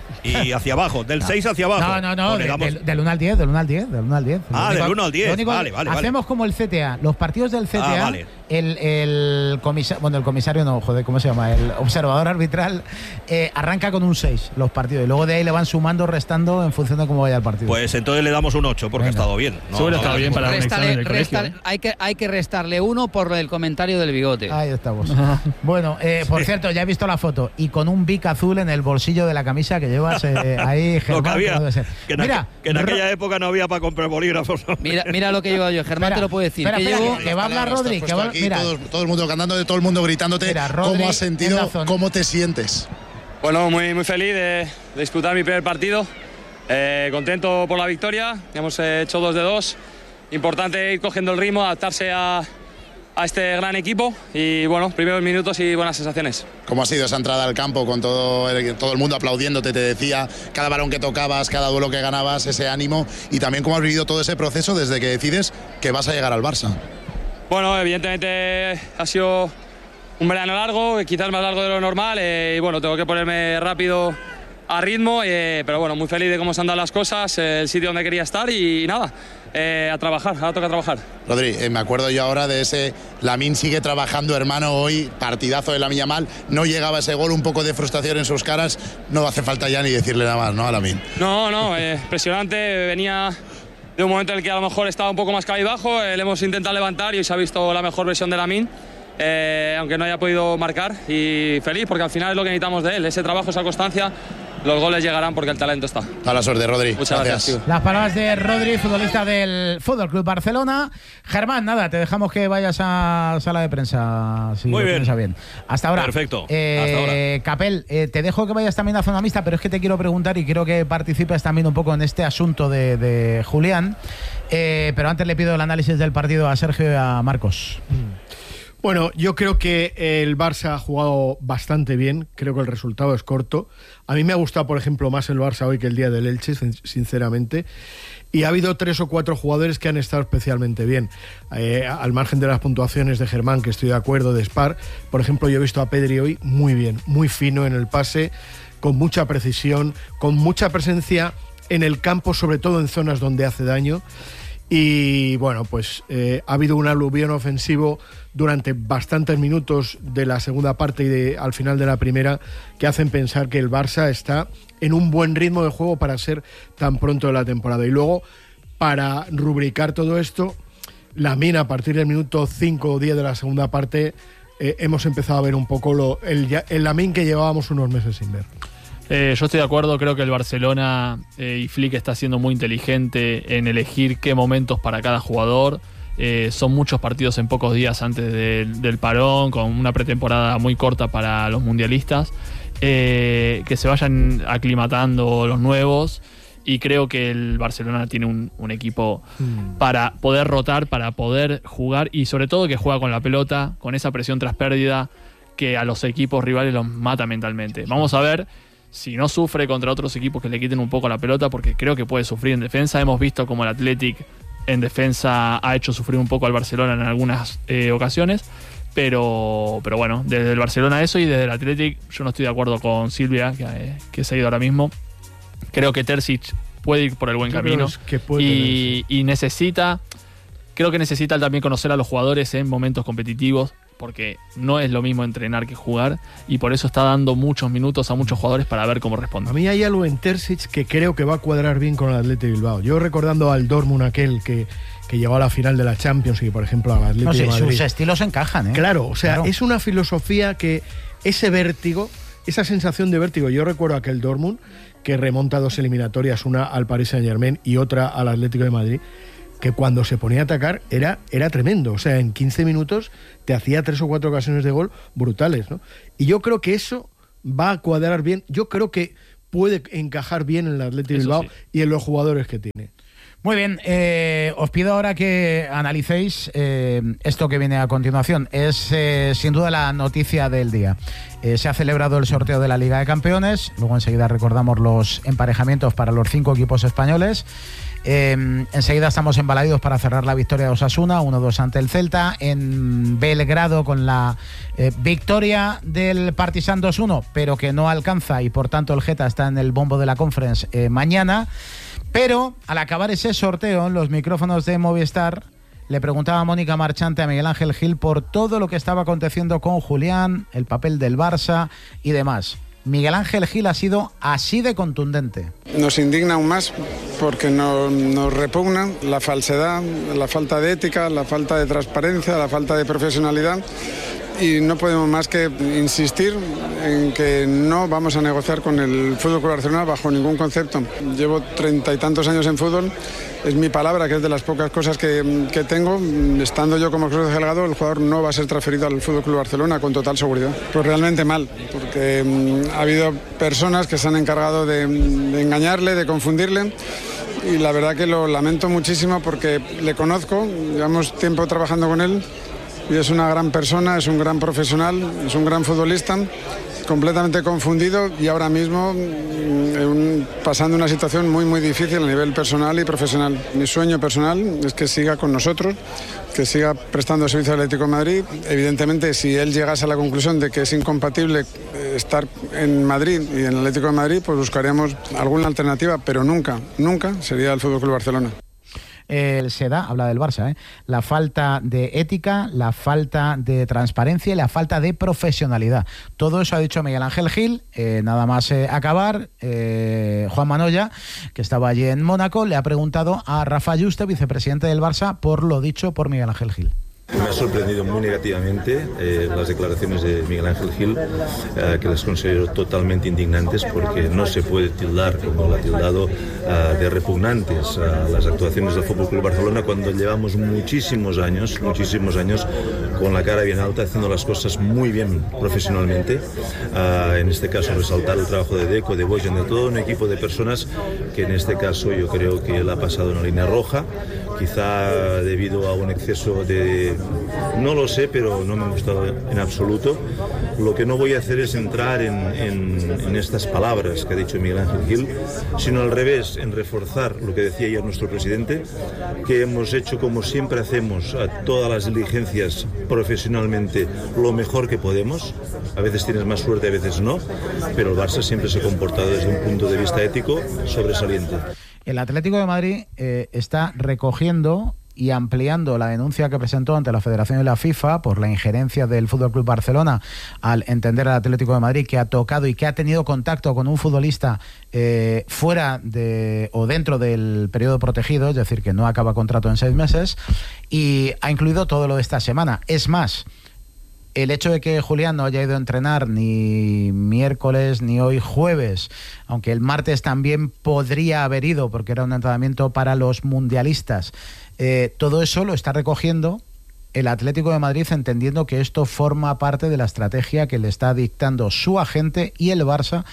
Y hacia abajo, del seis hacia abajo. No, no, no, O le de- damos- del, del uno al diez, del uno al diez, del uno al diez. Ah, Lo del único- uno al diez, lo único- vale, vale, vale. Hacemos como el C T A. Los partidos del C T A, Ah, vale. el, el comisario, bueno, el comisario no, joder, ¿cómo se llama? El observador arbitral eh, arranca con un seis los partidos y luego de ahí le van sumando, restando en función de cómo vaya el partido. Pues entonces le damos un ocho, porque Venga. ha estado bien. No, Seguro no, está no, bien no, para un Réstale- examen del colegio. réstale- hay, que, hay que restarle uno por el comentario del bigote. Ahí estamos. Bueno, eh, por cierto, ya he visto la foto y con un bic azul en el bolsillo de la camisa que llevas eh, ahí, Lo Germán, que había, que no debe ser. que en, Mira, aqu- que en Ro- aquella época no había para comprar bolígrafos. Mira, mira lo que llevo yo, Germán Espera, te lo puede decir. espera, ¿Qué espera, llevo? que- que va a hablar Estás Rodri, puesto que va- aquí, mira. todo, todo el mundo cantando, todo el mundo gritándote. Mira, Rodri, ¿Cómo has sentido? en la zona. ¿Cómo te sientes? Bueno, muy, muy feliz de, de disputar mi primer partido. Eh, contento por la victoria. Hemos eh, hecho dos de dos. Importante ir cogiendo el ritmo, adaptarse a, a este gran equipo. Y bueno, primeros minutos y buenas sensaciones. ¿Cómo ha sido esa entrada al campo con todo el, todo el mundo aplaudiéndote? Te decía, cada balón que tocabas, cada duelo que ganabas, ese ánimo. Y también cómo has vivido todo ese proceso desde que decides que vas a llegar al Barça. Bueno, evidentemente ha sido un verano largo, quizás más largo de lo normal. Eh, y bueno, tengo que ponerme rápido a ritmo. Eh, pero bueno, muy feliz de cómo se han dado las cosas, eh, el sitio donde quería estar y, y nada. Eh, a trabajar, ahora toca trabajar. Rodri, eh, me acuerdo yo ahora de ese Lamine sigue trabajando, hermano, hoy, partidazo de Lamine Yamal, no llegaba ese gol, un poco de frustración en sus caras, no hace falta ya ni decirle nada más, ¿no? A Lamine. No, no, eh, impresionante, venía de un momento en el que a lo mejor estaba un poco más cabizbajo, eh, le hemos intentado levantar y hoy se ha visto la mejor versión de Lamine, eh, aunque no haya podido marcar, y feliz porque al final es lo que necesitamos de él, ese trabajo, esa constancia. Los goles llegarán porque el talento está. A la suerte, Rodri. Muchas gracias, tío. Las palabras de Rodri, futbolista del Fútbol Club Barcelona. Germán, nada, te dejamos que vayas a sala de prensa. Si Muy lo bien. piensas bien. Hasta ahora. Perfecto. Eh, Hasta ahora. Capel, eh, te dejo que vayas también a zona mixta, pero es que te quiero preguntar y quiero que participes también un poco en este asunto de, de Julián. Eh, pero antes le pido el análisis del partido a Sergio y a Marcos. Bueno, yo creo que el Barça ha jugado bastante bien, creo que el resultado es corto. A mí me ha gustado, por ejemplo, más el Barça hoy que el día del Elche, sin- sinceramente. Y ha habido tres o cuatro jugadores que han estado especialmente bien. Eh, al margen de las puntuaciones de Germán, que estoy de acuerdo, de Spar, por ejemplo, yo he visto a Pedri hoy muy bien, muy fino en el pase, con mucha precisión, con mucha presencia en el campo, sobre todo en zonas donde hace daño. Y bueno, pues eh, ha habido un aluvión ofensivo durante bastantes minutos de la segunda parte y de, al final de la primera, que hacen pensar que el Barça está en un buen ritmo de juego para ser tan pronto de la temporada. Y luego, para rubricar todo esto, Lamine, a partir del minuto cinco o diez de la segunda parte, eh, hemos empezado a ver un poco lo, el, el Lamine que llevábamos unos meses sin ver. Eh, yo estoy de acuerdo, creo que el Barcelona eh, y Flick está siendo muy inteligente en elegir qué momentos para cada jugador. Eh, son muchos partidos en pocos días antes del, del parón, con una pretemporada muy corta para los mundialistas. Eh, que se vayan aclimatando los nuevos. Y creo que el Barcelona tiene un, un equipo mm. para poder rotar, para poder jugar y sobre todo que juega con la pelota, con esa presión tras pérdida que a los equipos rivales los mata mentalmente. Vamos a ver si no sufre contra otros equipos que le quiten un poco la pelota, porque creo que puede sufrir en defensa. Hemos visto como el Athletic en defensa ha hecho sufrir un poco al Barcelona en algunas eh, ocasiones, pero, pero bueno, desde el Barcelona eso y desde el Athletic yo no estoy de acuerdo con Silvia, que, eh, que se ha ido ahora mismo. Creo que Terzic puede ir por el buen Yo camino creo que puede y, y necesita, creo que necesita también conocer a los jugadores en momentos competitivos, porque no es lo mismo entrenar que jugar y por eso está dando muchos minutos a muchos jugadores para ver cómo A responden. mí hay algo en Terzic que creo que va a cuadrar bien con el Athletic Bilbao. Yo recordando al Dortmund aquel que, que llegó a la final de la Champions y, por ejemplo, al Atlético no, sí, de Madrid. Sus estilos encajan, ¿eh? Claro, o sea, claro. es una filosofía que ese vértigo, esa sensación de vértigo, yo recuerdo aquel Dortmund que remonta dos eliminatorias, una al Paris Saint-Germain y otra al Atlético de Madrid, que cuando se ponía a atacar era, era tremendo. O sea, en quince minutos te hacía tres o cuatro ocasiones de gol brutales, ¿no? Y yo creo que eso va a cuadrar bien. Yo creo que puede encajar bien en el Atlético de Bilbao sí. y en los jugadores que tiene. Muy bien, eh, os pido ahora que analicéis eh, esto que viene a continuación. Es eh, sin duda la noticia del día. Eh, se ha celebrado el sorteo de la Liga de Campeones, luego enseguida recordamos los emparejamientos para los cinco equipos españoles. Eh, enseguida estamos embalaídos para cerrar la victoria de Osasuna, uno dos ante el Celta. En Belgrado con la eh, victoria del Partizan dos uno, pero que no alcanza y por tanto el Geta está en el bombo de la Conference eh, mañana. Pero al acabar ese sorteo en los micrófonos de Movistar le preguntaba a Mónica Marchante a Miguel Ángel Gil por todo lo que estaba aconteciendo con Julián, el papel del Barça y demás. Miguel Ángel Gil ha sido así de contundente. Nos indigna aún más porque nos, nos repugna la falsedad, la falta de ética, la falta de transparencia, la falta de profesionalidad. Y no podemos más que insistir en que no vamos a negociar con el Fútbol Club Barcelona bajo ningún concepto. Llevo treinta y tantos años en fútbol, es mi palabra, que es de las pocas cosas que, que tengo. Estando yo como Cruz Delgado, el jugador no va a ser transferido al Fútbol Club Barcelona con total seguridad. Pues realmente mal, porque um, ha habido personas que se han encargado de, de engañarle, de confundirle. Y la verdad que lo lamento muchísimo porque le conozco, llevamos tiempo trabajando con él. Y es una gran persona, es un gran profesional, es un gran futbolista, completamente confundido y ahora mismo un, pasando una situación muy muy difícil a nivel personal y profesional. Mi sueño personal es que siga con nosotros, que siga prestando servicio al Atlético de Madrid. Evidentemente, si él llegase a la conclusión de que es incompatible estar en Madrid y en el Atlético de Madrid, pues buscaríamos alguna alternativa, pero nunca, nunca sería el Fútbol Club Barcelona. Eh, se da, habla del Barça, ¿eh? la falta de ética, la falta de transparencia y la falta de profesionalidad. Todo eso ha dicho Miguel Ángel Gil. Eh, nada más eh, acabar, eh, Juan Manoya, que estaba allí en Mónaco, le ha preguntado a Rafa Yuste, vicepresidente del Barça, por lo dicho por Miguel Ángel Gil. Me ha sorprendido muy negativamente eh, las declaraciones de Miguel Ángel Gil, eh, que las considero totalmente indignantes porque no se puede tildar, como lo ha tildado, eh, de repugnantes a las actuaciones del F C Barcelona cuando llevamos muchísimos años, muchísimos años con la cara bien alta, haciendo las cosas muy bien profesionalmente. Eh, en este caso resaltar el trabajo de Deco, de Bojan, de todo un equipo de personas que en este caso yo creo que él ha pasado una línea roja, quizá debido a un exceso de... No lo sé, pero no me ha gustado en absoluto. Lo que no voy a hacer es entrar en, en, en estas palabras que ha dicho Miguel Ángel Gil, sino al revés, en reforzar lo que decía ayer nuestro presidente, que hemos hecho como siempre hacemos a todas las diligencias profesionalmente lo mejor que podemos. A veces tienes más suerte, a veces no, pero el Barça siempre se ha comportado desde un punto de vista ético sobresaliente. El Atlético de Madrid eh, está recogiendo y ampliando la denuncia que presentó ante la Federación y la FIFA por la injerencia del F C Barcelona al entender al Atlético de Madrid que ha tocado y que ha tenido contacto con un futbolista eh, fuera de o dentro del periodo protegido, es decir, que no acaba contrato en seis meses, y ha incluido todo lo de esta semana. Es más, el hecho de que Julián no haya ido a entrenar ni miércoles ni hoy jueves, aunque el martes también podría haber ido porque era un entrenamiento para los mundialistas, eh, todo eso lo está recogiendo el Atlético de Madrid, entendiendo que esto forma parte de la estrategia que le está dictando su agente y el Barça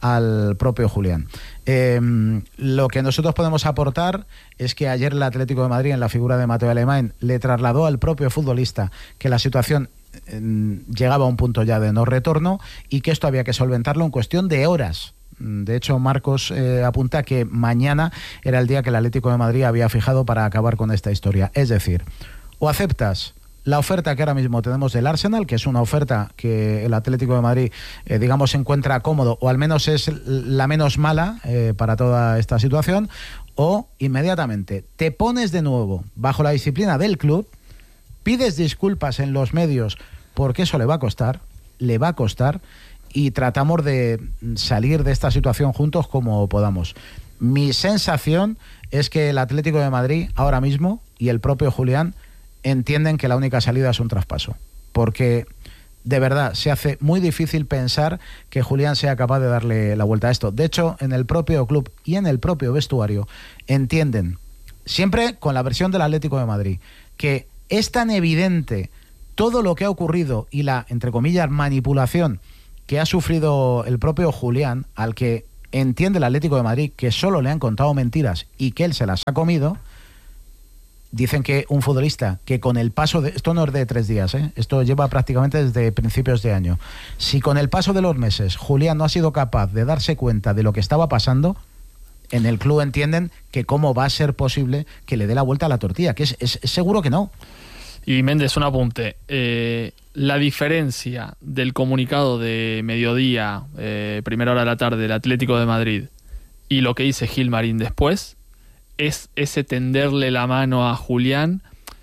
al propio Julián. Eh, lo que nosotros podemos aportar es que ayer el Atlético de Madrid, en la figura de Mateo Alemán, le trasladó al propio futbolista que la situación llegaba a un punto ya de no retorno y que esto había que solventarlo en cuestión de horas. De hecho, Marcos eh, apunta que mañana era el día que el Atlético de Madrid había fijado para acabar con esta historia. Es decir, o aceptas la oferta que ahora mismo tenemos del Arsenal, que es una oferta que el Atlético de Madrid, eh, digamos, se encuentra cómodo, o al menos es la menos mala eh, para toda esta situación, o inmediatamente te pones de nuevo bajo la disciplina del club, pides disculpas en los medios porque eso le va a costar, le va a costar, y tratamos de salir de esta situación juntos como podamos. Mi sensación es que el Atlético de Madrid ahora mismo y el propio Julián entienden que la única salida es un traspaso, porque de verdad se hace muy difícil pensar que Julián sea capaz de darle la vuelta a esto. De hecho, en el propio club y en el propio vestuario entienden, siempre con la versión del Atlético de Madrid, que es tan evidente todo lo que ha ocurrido y la, entre comillas, manipulación que ha sufrido el propio Julián, al que entiende el Atlético de Madrid que solo le han contado mentiras y que él se las ha comido. Dicen que un futbolista que con el paso de... Esto no es de tres días, ¿eh? Esto lleva prácticamente desde principios de año. Si con el paso de los meses Julián no ha sido capaz de darse cuenta de lo que estaba pasando, en el club entienden que cómo va a ser posible que le dé la vuelta a la tortilla, que es, es, es seguro que no. Y Méndez, un apunte. Eh, la diferencia del comunicado de mediodía, eh, primera hora de la tarde, del Atlético de Madrid, y lo que dice Gilmarín después, es ese tenderle la mano a Julián,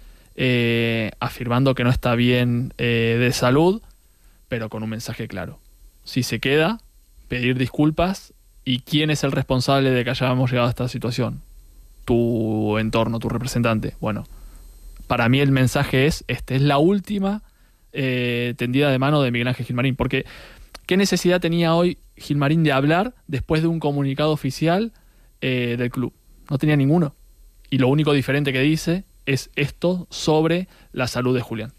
eh, afirmando que no está bien eh, de salud, pero con un mensaje claro. Si se queda, pedir disculpas. ¿Y quién es el responsable de que hayamos llegado a esta situación? Tu entorno, tu representante. Bueno, para mí el mensaje es, esta es la última eh, tendida de mano de Miguel Ángel Gilmarín, porque ¿qué necesidad tenía hoy Gilmarín de hablar después de un comunicado oficial eh, del club? No tenía ninguno. Y lo único diferente que dice es esto sobre la salud de Julián.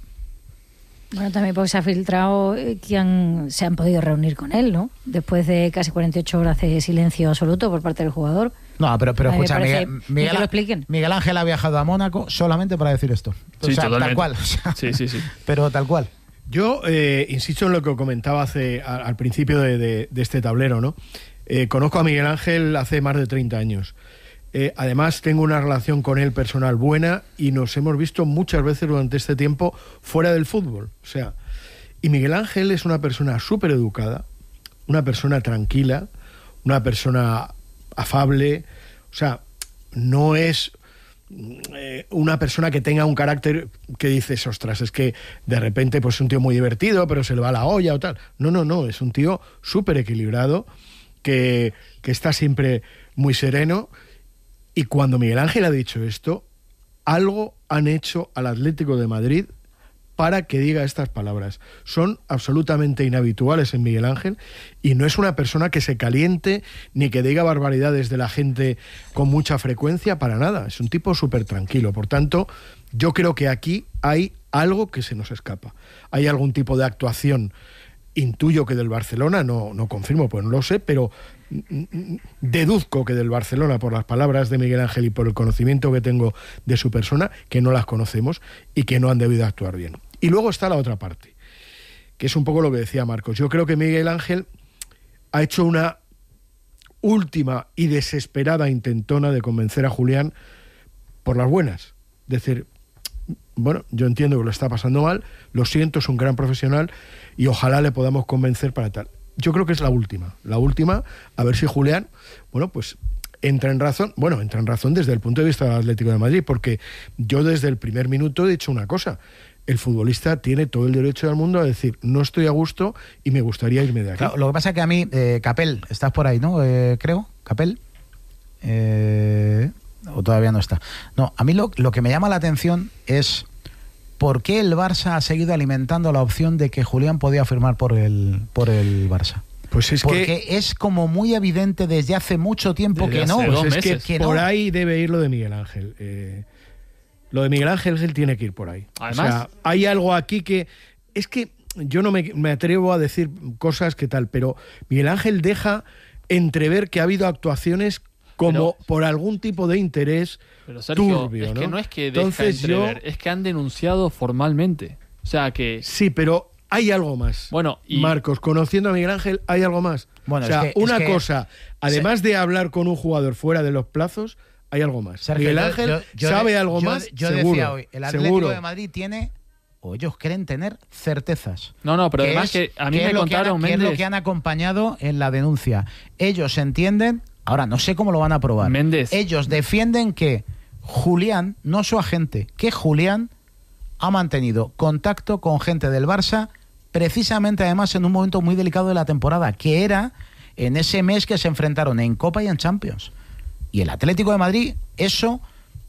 Bueno, también porque se ha filtrado que han, se han podido reunir con él, ¿no? Después de casi cuarenta y ocho horas de silencio absoluto por parte del jugador. No, pero, pero escucha, parece, Miguel, Miguel, que lo expliquen. Miguel Ángel ha viajado a Mónaco solamente para decir esto. O Sí, sea, totalmente. tal cual. O sea, Sí, sí, sí. Pero tal cual. Yo eh, insisto en lo que comentaba hace, al, al principio de, de, de este tablero, ¿no? Eh, conozco a Miguel Ángel hace más de treinta años. Eh, además, tengo una relación con él personal buena y nos hemos visto muchas veces durante este tiempo fuera del fútbol. O sea, y Miguel Ángel es una persona súper educada, una persona tranquila, una persona afable. O sea, no es eh, una persona que tenga un carácter que dices, ostras, es que de repente pues es un tío muy divertido, pero se le va la olla o tal. No, no, no, es un tío súper equilibrado, que, que está siempre muy sereno. Y cuando Miguel Ángel ha dicho esto, algo han hecho al Atlético de Madrid para que diga estas palabras. Son absolutamente inhabituales en Miguel Ángel y no es una persona que se caliente ni que diga barbaridades de la gente con mucha frecuencia, para nada. Es un tipo súper tranquilo. Por tanto, yo creo que aquí hay algo que se nos escapa. Hay algún tipo de actuación, intuyo que del Barcelona, no, no confirmo, pues no lo sé, pero deduzco que del Barcelona, por las palabras de Miguel Ángel y por el conocimiento que tengo de su persona, que no las conocemos y que no han debido actuar bien. Y luego está la otra parte, que es un poco lo que decía Marcos. Yo creo que Miguel Ángel ha hecho una última y desesperada intentona de convencer a Julián por las buenas. Decir, bueno, yo entiendo que lo está pasando mal, lo siento, es un gran profesional y ojalá le podamos convencer para tal. Yo creo que es la última, la última, a ver si Julián, bueno, pues entra en razón, bueno, entra en razón desde el punto de vista del Atlético de Madrid, porque yo desde el primer minuto he dicho una cosa: el futbolista tiene todo el derecho del mundo a decir, no estoy a gusto y me gustaría irme de aquí. Claro, lo que pasa es que a mí, eh, Capel, estás por ahí, ¿no? Eh, creo, Capel. Eh, o todavía no está. No, a mí lo, lo que me llama la atención es por qué el Barça ha seguido alimentando la opción de que Julián podía firmar por el, por el Barça. Pues es Porque que es como muy evidente desde hace mucho tiempo Desde que no. hace pues dos es meses. que, que por no. ahí debe ir lo de Miguel Ángel. Eh, lo de Miguel Ángel, él tiene que ir por ahí. Además, o sea, hay algo aquí que es que yo no me, me atrevo a decir cosas que tal, pero Miguel Ángel deja entrever que ha habido actuaciones como Pero- por algún tipo de interés Pero Sergio, turbio, es ¿no? que no es que deja Entonces yo- entrever, es que han denunciado formalmente. O sea que, Sí, pero hay algo más. bueno, y Marcos, conociendo a Miguel Ángel, hay algo más. Bueno, o sea, es que- una es que- cosa, además de hablar con un jugador fuera de los plazos, hay algo más. Sergio, Miguel yo- Ángel yo- yo sabe de- algo yo- más, Yo seguro. decía hoy, el Atlético seguro. de Madrid tiene, o ellos creen tener, certezas. no, no, pero Que además es- que a mí que me es lo que han- contaron, que es lo Méndez, que han acompañado en la denuncia. Ellos entienden, ahora no sé cómo lo van a probar. Méndez. Ellos defienden que Julián, no su agente, que Julián ha mantenido contacto con gente del Barça, precisamente además en un momento muy delicado de la temporada, que era en ese mes que se enfrentaron en Copa y en Champions. Y el Atlético de Madrid, eso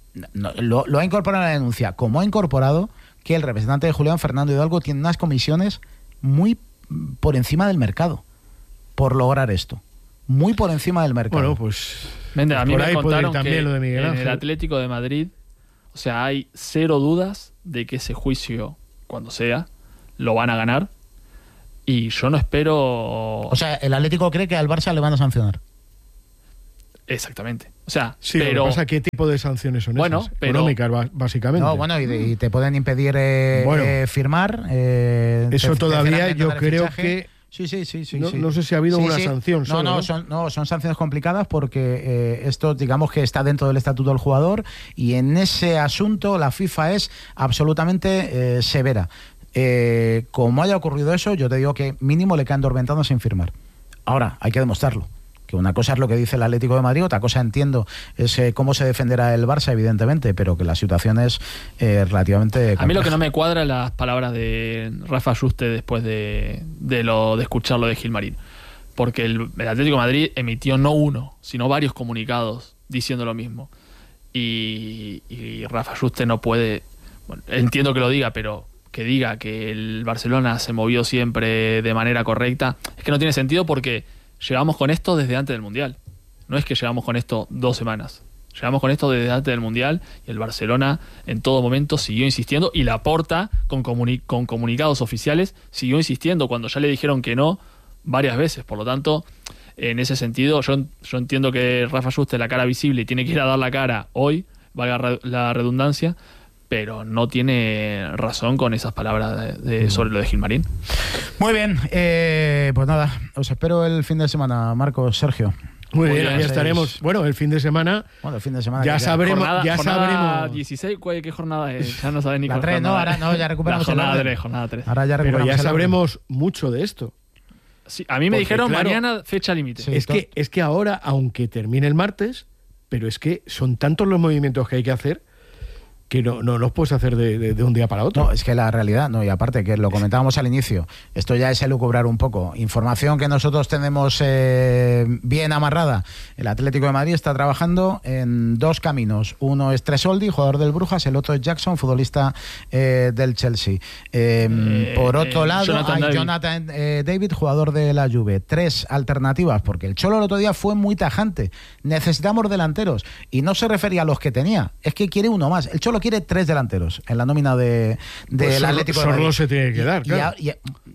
no, lo, lo ha incorporado en la denuncia, como ha incorporado que el representante de Julián, Fernando Hidalgo, tiene unas comisiones muy por encima del mercado por lograr esto. Muy por encima del mercado. Bueno, pues... Vende, a mí por me ahí contaron también que lo de Miguel en Ángel. el Atlético de Madrid, o sea, hay cero dudas de que ese juicio, cuando sea, lo van a ganar. Y yo no espero... O sea, el Atlético cree que al Barça le van a sancionar. Exactamente. O sea, Sí, pero... lo que pasa, ¿qué tipo de sanciones son Bueno, esas? pero- Económicas, ba- básicamente. No, bueno, y, de- y te pueden impedir eh, Bueno. eh, firmar. eh, Eso te- todavía terceramente yo del creo fichaje. que... Sí, sí, sí, sí, no, sí. no sé si ha habido Sí, una sí. sanción No, solo, no, ¿no? son, no, son sanciones complicadas porque eh, esto, digamos que está dentro del estatuto del jugador y en ese asunto la FIFA es absolutamente eh, severa. Eh, como haya ocurrido eso, yo te digo que mínimo le caen dos ventanas sin firmar. Ahora, hay que demostrarlo. Que una cosa es lo que dice el Atlético de Madrid, otra cosa entiendo es eh, cómo se defenderá el Barça, evidentemente, pero que la situación es eh, relativamente A mí lo que compleja. no me cuadra es las palabras de Rafa Juste después de, de, lo, de escuchar lo de Gilmarín. Porque el, el Atlético de Madrid emitió no uno, sino varios comunicados diciendo lo mismo. Y, y Rafa Juste no puede... Bueno, entiendo que lo diga, pero que diga que el Barcelona se movió siempre de manera correcta, es que no tiene sentido porque llevamos con esto desde antes del Mundial. No es que llevamos con esto dos semanas. Llevamos con esto desde antes del Mundial y el Barcelona en todo momento siguió insistiendo y Laporta con, comuni- con comunicados oficiales siguió insistiendo cuando ya le dijeron que no varias veces. Por lo tanto, en ese sentido, yo, yo entiendo que Rafa Juste la cara visible y tiene que ir a dar la cara hoy, valga re- la redundancia, pero no tiene razón con esas palabras de, de, sobre lo de Gilmarín. Muy bien, eh, pues nada, os espero el fin de semana, Marcos, Sergio. Muy, Muy bien, bien, aquí seis. estaremos. Bueno, el fin de semana Bueno, el fin de semana. ya que sabremos. Jornada, ya jornada sabremos. dieciséis, ¿cuál- ¿qué jornada es? Ya no sabes ni La cuál tres, no, jornada ahora es. no, ya recuperamos La el jornada orden. tres, jornada tres. Ahora ya Pero recuperamos ya el orden. sabremos mucho de esto. Sí, a mí me Porque, dijeron claro, mañana fecha límite. Sí. Es que, es que ahora, aunque termine el martes, pero es que son tantos los movimientos que hay que hacer que no, no los puedes hacer de, de- de un día para otro. No, es que la realidad, no, y aparte que lo comentábamos al inicio, esto ya es elucubrar un poco. Información que nosotros tenemos eh, bien amarrada. El Atlético de Madrid está trabajando en dos caminos. Uno es Tresoldi, jugador del Brujas, el otro es Jackson, futbolista eh, del Chelsea. Eh, Eh, por otro eh, lado, Jonathan hay David. Jonathan eh, David, jugador de la Juve. Tres alternativas, porque el Cholo el otro día fue muy tajante. Necesitamos delanteros. Y no se refería a los que tenía, es que quiere uno más. El Cholo quiere tres delanteros en la nómina de, del Pues Sor- Atlético de Madrid. Sorlo se tiene que quedar, Y- claro. y- y-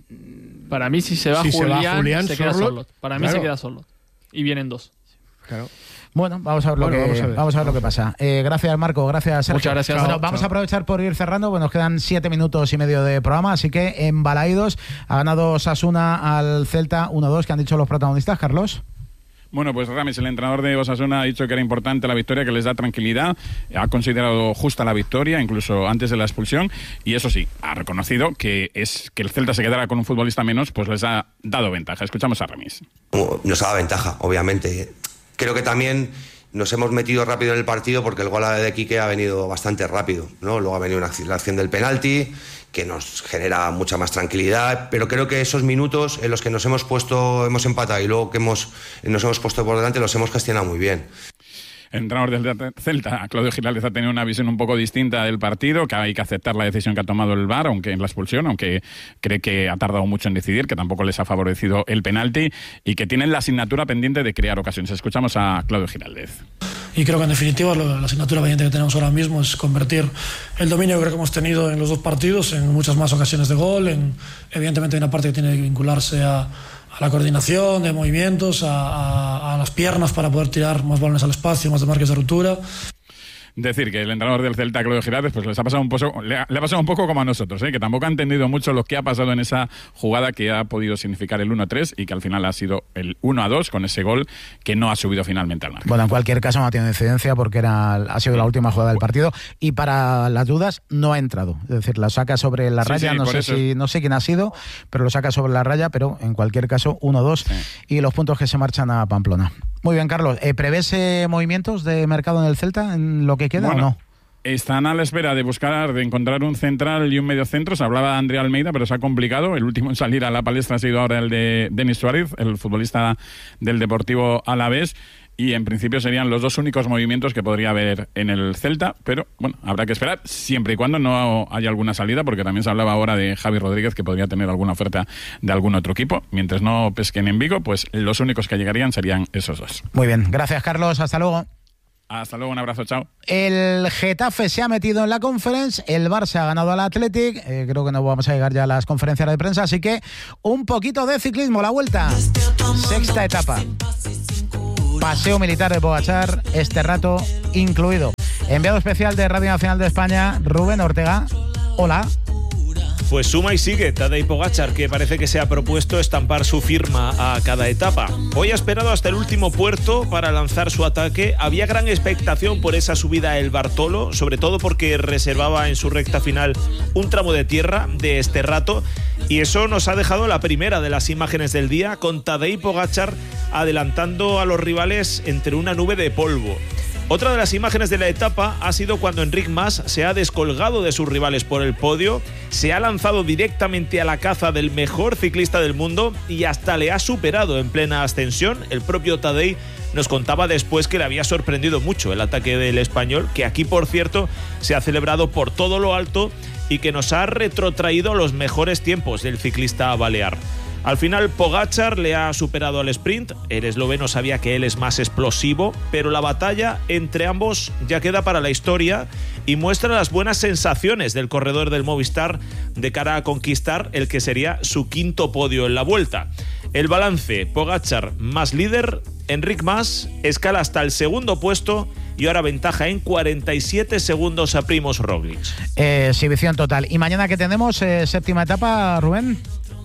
Para mí, si se va Si se va Julián, Julián, se queda Sorloth, Sorloth. Para mí claro. se queda Sorloth. Y vienen dos. Claro. Bueno, vamos a ver lo Bueno, que vamos a ver. vamos a ver lo que pasa. Eh, gracias, Marco. Gracias, Sergio. Muchas gracias. Bueno, Chao, vamos chao. a aprovechar por ir cerrando. Bueno, nos quedan siete minutos y medio de programa, así que en Balaídos ha ganado Osasuna al Celta uno dos. ¿Qué han dicho los protagonistas, Carlos? Bueno, pues Ramis, el entrenador de Osasuna, ha dicho que era importante la victoria, que les da tranquilidad, ha considerado justa la victoria, incluso antes de la expulsión, y eso sí, ha reconocido que es que el Celta se quedara con un futbolista menos, pues les ha dado ventaja. Escuchamos a Ramis. Nos ha dado ventaja, obviamente. Creo que también nos hemos metido rápido en el partido porque el gol de Quique ha venido bastante rápido, ¿no? Luego ha venido una acción, la acción del penalti, que nos genera mucha más tranquilidad, pero creo que esos minutos en los que nos hemos puesto, hemos empatado y luego que hemos, nos hemos puesto por delante, los hemos gestionado muy bien. El entrenador del Celta, Claudio Giraldez, ha tenido una visión un poco distinta del partido, que hay que aceptar la decisión que ha tomado el V A R, aunque en la expulsión, aunque cree que ha tardado mucho en decidir, que tampoco les ha favorecido el penalti y que tienen la asignatura pendiente de crear ocasiones. Escuchamos a Claudio Giraldez. Y creo que en definitiva lo, la asignatura pendiente que tenemos ahora mismo es convertir el dominio que creo que hemos tenido en los dos partidos en muchas más ocasiones de gol. En, evidentemente hay una parte que tiene que vincularse a, a la coordinación de movimientos, a, a, a las piernas para poder tirar más balones al espacio, más de marques de ruptura. Decir que el entrenador del Celta, Claudio Giraldez, pues les ha pasado un poco, le ha, le ha pasado un poco como a nosotros, ¿eh? Que tampoco ha entendido mucho lo que ha pasado en esa jugada que ha podido significar el uno a tres y que al final ha sido el uno a dos con ese gol que no ha subido finalmente al margen. Bueno, en cualquier caso no ha tenido incidencia porque era, ha sido la última jugada del partido y para las dudas no ha entrado. Es decir, la saca sobre la Sí, raya, sí, no por sé eso. si no sé quién ha sido, pero lo saca sobre la raya, pero en cualquier caso uno dos Sí. y los puntos que se marchan a Pamplona. Muy bien, Carlos. Eh, ¿Prevés eh, movimientos de mercado en el Celta en lo que queda Bueno, o no? Están a la espera de buscar, de encontrar un central y un mediocentro. Se hablaba de Andrea Almeida, pero se ha complicado. El último en salir a la palestra ha sido ahora el de Denis Suárez, el futbolista del Deportivo Alavés. y en principio serían los dos únicos movimientos que podría haber en el Celta, pero bueno, habrá que esperar siempre y cuando no haya alguna salida, porque también se hablaba ahora de Javi Rodríguez, que podría tener alguna oferta de algún otro equipo. Mientras no pesquen en Vigo, pues los únicos que llegarían serían esos dos. Muy bien, gracias Carlos, hasta luego. Hasta luego, un abrazo, chao. El Getafe se ha metido en la Conference, el Barça ha ganado al Athletic, eh, creo que no vamos a llegar ya a las conferencias de prensa, así que un poquito de ciclismo, la vuelta, sexta etapa. Paseo militar de Pogačar, este rato incluido. Enviado especial de Radio Nacional de España, Rubén Ortega. Hola. Pues suma y sigue Tadej Pogačar, que parece que se ha propuesto estampar su firma a cada etapa. Hoy ha esperado hasta el último puerto para lanzar su ataque. Había gran expectación por esa subida a El Bartolo, sobre todo porque reservaba en su recta final un tramo de tierra de este rato, y eso nos ha dejado la primera de las imágenes del día, con Tadej Pogačar adelantando a los rivales entre una nube de polvo. Otra de las imágenes de la etapa ha sido cuando Enric Mas se ha descolgado de sus rivales por el podio, se ha lanzado directamente a la caza del mejor ciclista del mundo y hasta le ha superado en plena ascensión. El propio Tadej nos contaba después que le había sorprendido mucho el ataque del español, que aquí, por cierto, se ha celebrado por todo lo alto y que nos ha retrotraído los mejores tiempos del ciclista balear. Al final Pogačar le ha superado al sprint, el esloveno sabía que él es más explosivo, pero la batalla entre ambos ya queda para la historia y muestra las buenas sensaciones del corredor del Movistar de cara a conquistar el que sería su quinto podio en la Vuelta. El balance: Pogačar más líder, Enric Mas escala hasta el segundo puesto y ahora ventaja en cuarenta y siete segundos a Primož Roglič. Eh, exhibición total. ¿Y mañana qué tenemos? Eh, séptima etapa, Rubén.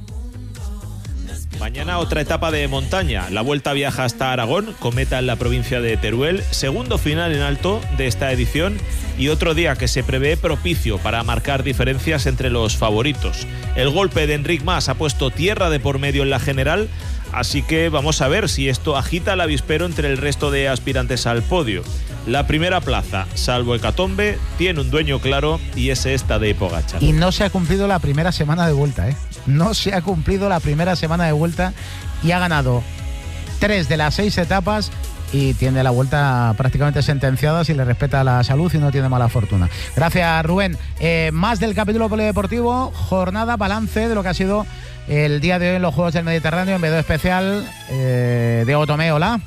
Mañana otra etapa de montaña. La Vuelta viaja hasta Aragón, con meta en la provincia de Teruel. Segundo final en alto de esta edición y otro día que se prevé propicio para marcar diferencias entre los favoritos. El golpe de Enric Mas ha puesto tierra de por medio en la general, así que vamos a ver si esto agita el avispero entre el resto de aspirantes al podio. La primera plaza, salvo hecatombe, tiene un dueño claro y es esta de Pogačar. Y no se ha cumplido la primera semana de Vuelta, ¿eh? No se ha cumplido la primera semana de Vuelta y ha ganado tres de las seis etapas y tiene la Vuelta prácticamente sentenciada si le respeta la salud y no tiene mala fortuna. Gracias, Rubén. Eh, más del capítulo polideportivo, jornada, balance de lo que ha sido el día de hoy en los Juegos del Mediterráneo, enviado especial eh, Diego Tomé. Hola.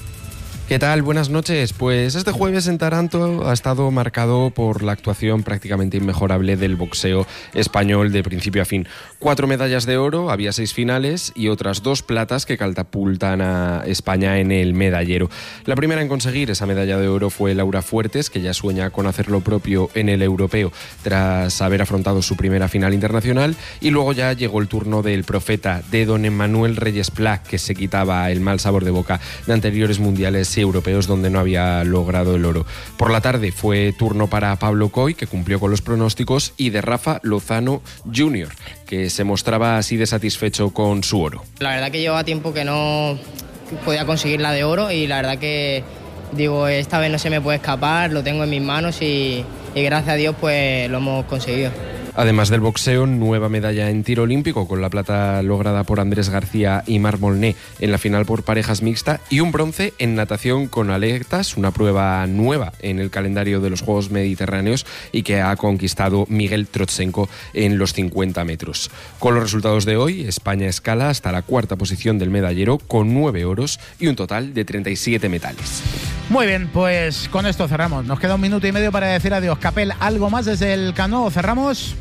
¿Qué tal? Buenas noches. Pues este jueves en Taranto ha estado marcado por la actuación prácticamente inmejorable del boxeo español de principio a fin. Cuatro medallas de oro, había seis finales y otras dos platas que catapultan a España en el medallero. La primera en conseguir esa medalla de oro fue Laura Fuertes, que ya sueña con hacer lo propio en el europeo tras haber afrontado su primera final internacional, y luego ya llegó el turno del profeta, de don Emmanuel Reyes Pla, que se quitaba el mal sabor de boca de anteriores mundiales europeos donde no había logrado el oro. Por la tarde fue turno para Pablo Coy, que cumplió con los pronósticos, y de Rafa Lozano junior, que se mostraba así de satisfecho con su oro. La verdad que llevaba tiempo que no podía conseguir la de oro y la verdad que digo, esta vez no se me puede escapar, lo tengo en mis manos y, y gracias a Dios pues lo hemos conseguido. Además del boxeo, nueva medalla en tiro olímpico, con la plata lograda por Andrés García y Marc Molné en la final por parejas mixta, y un bronce en natación con aletas, una prueba nueva en el calendario de los Juegos Mediterráneos y que ha conquistado Miguel Trotsenko en los cincuenta metros. Con los resultados de hoy, España escala hasta la cuarta posición del medallero con nueve oros y un total de treinta y siete metales. Muy bien, pues con esto cerramos. Nos queda un minuto y medio para decir adiós. Capel, ¿algo más desde el Cano? ¿Cerramos?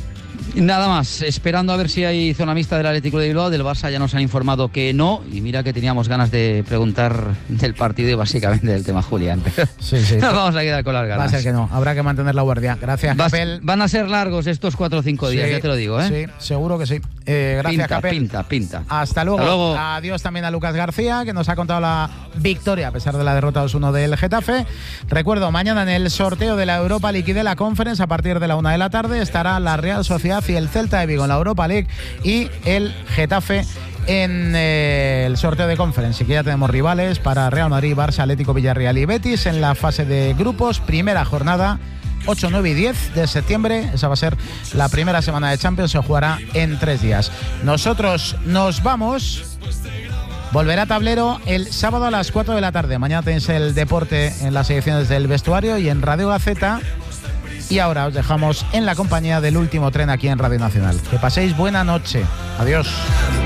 Nada más, esperando a ver si hay zona mixta del Atlético de Bilbao. Del Barça ya nos han informado que no, y mira que teníamos ganas de preguntar del partido y básicamente del tema Julián, pero sí, sí. nos vamos a quedar con las ganas. Va a ser que no, habrá que mantener la guardia. Gracias, Vas, Capel. Van a ser largos estos cuatro o cinco días, sí, ya te lo digo, ¿eh? Sí, seguro que sí. Eh, gracias, pinta, Capel. Pinta, pinta. Hasta luego. Hasta luego. Adiós también a Lucas García, que nos ha contado la victoria a pesar de la derrota dos uno del Getafe. Recuerdo, mañana en el sorteo de la Europa League y de la Conference, a partir de la una de la tarde, estará la Real Sociedad y el Celta de Vigo en la Europa League y el Getafe en eh, el sorteo de Conference. Y que ya tenemos rivales para Real Madrid, Barça, Atlético, Villarreal y Betis en la fase de grupos. Primera jornada, ocho, nueve y diez de septiembre. Esa va a ser la primera semana de Champions. Se jugará en tres días. Nosotros nos vamos Volverá Tablero el sábado a las cuatro de la tarde. Mañana tenéis el deporte en las ediciones del vestuario y en Radio Gaceta. Y ahora os dejamos en la compañía del último tren aquí en Radio Nacional. Que paséis buena noche. Adiós.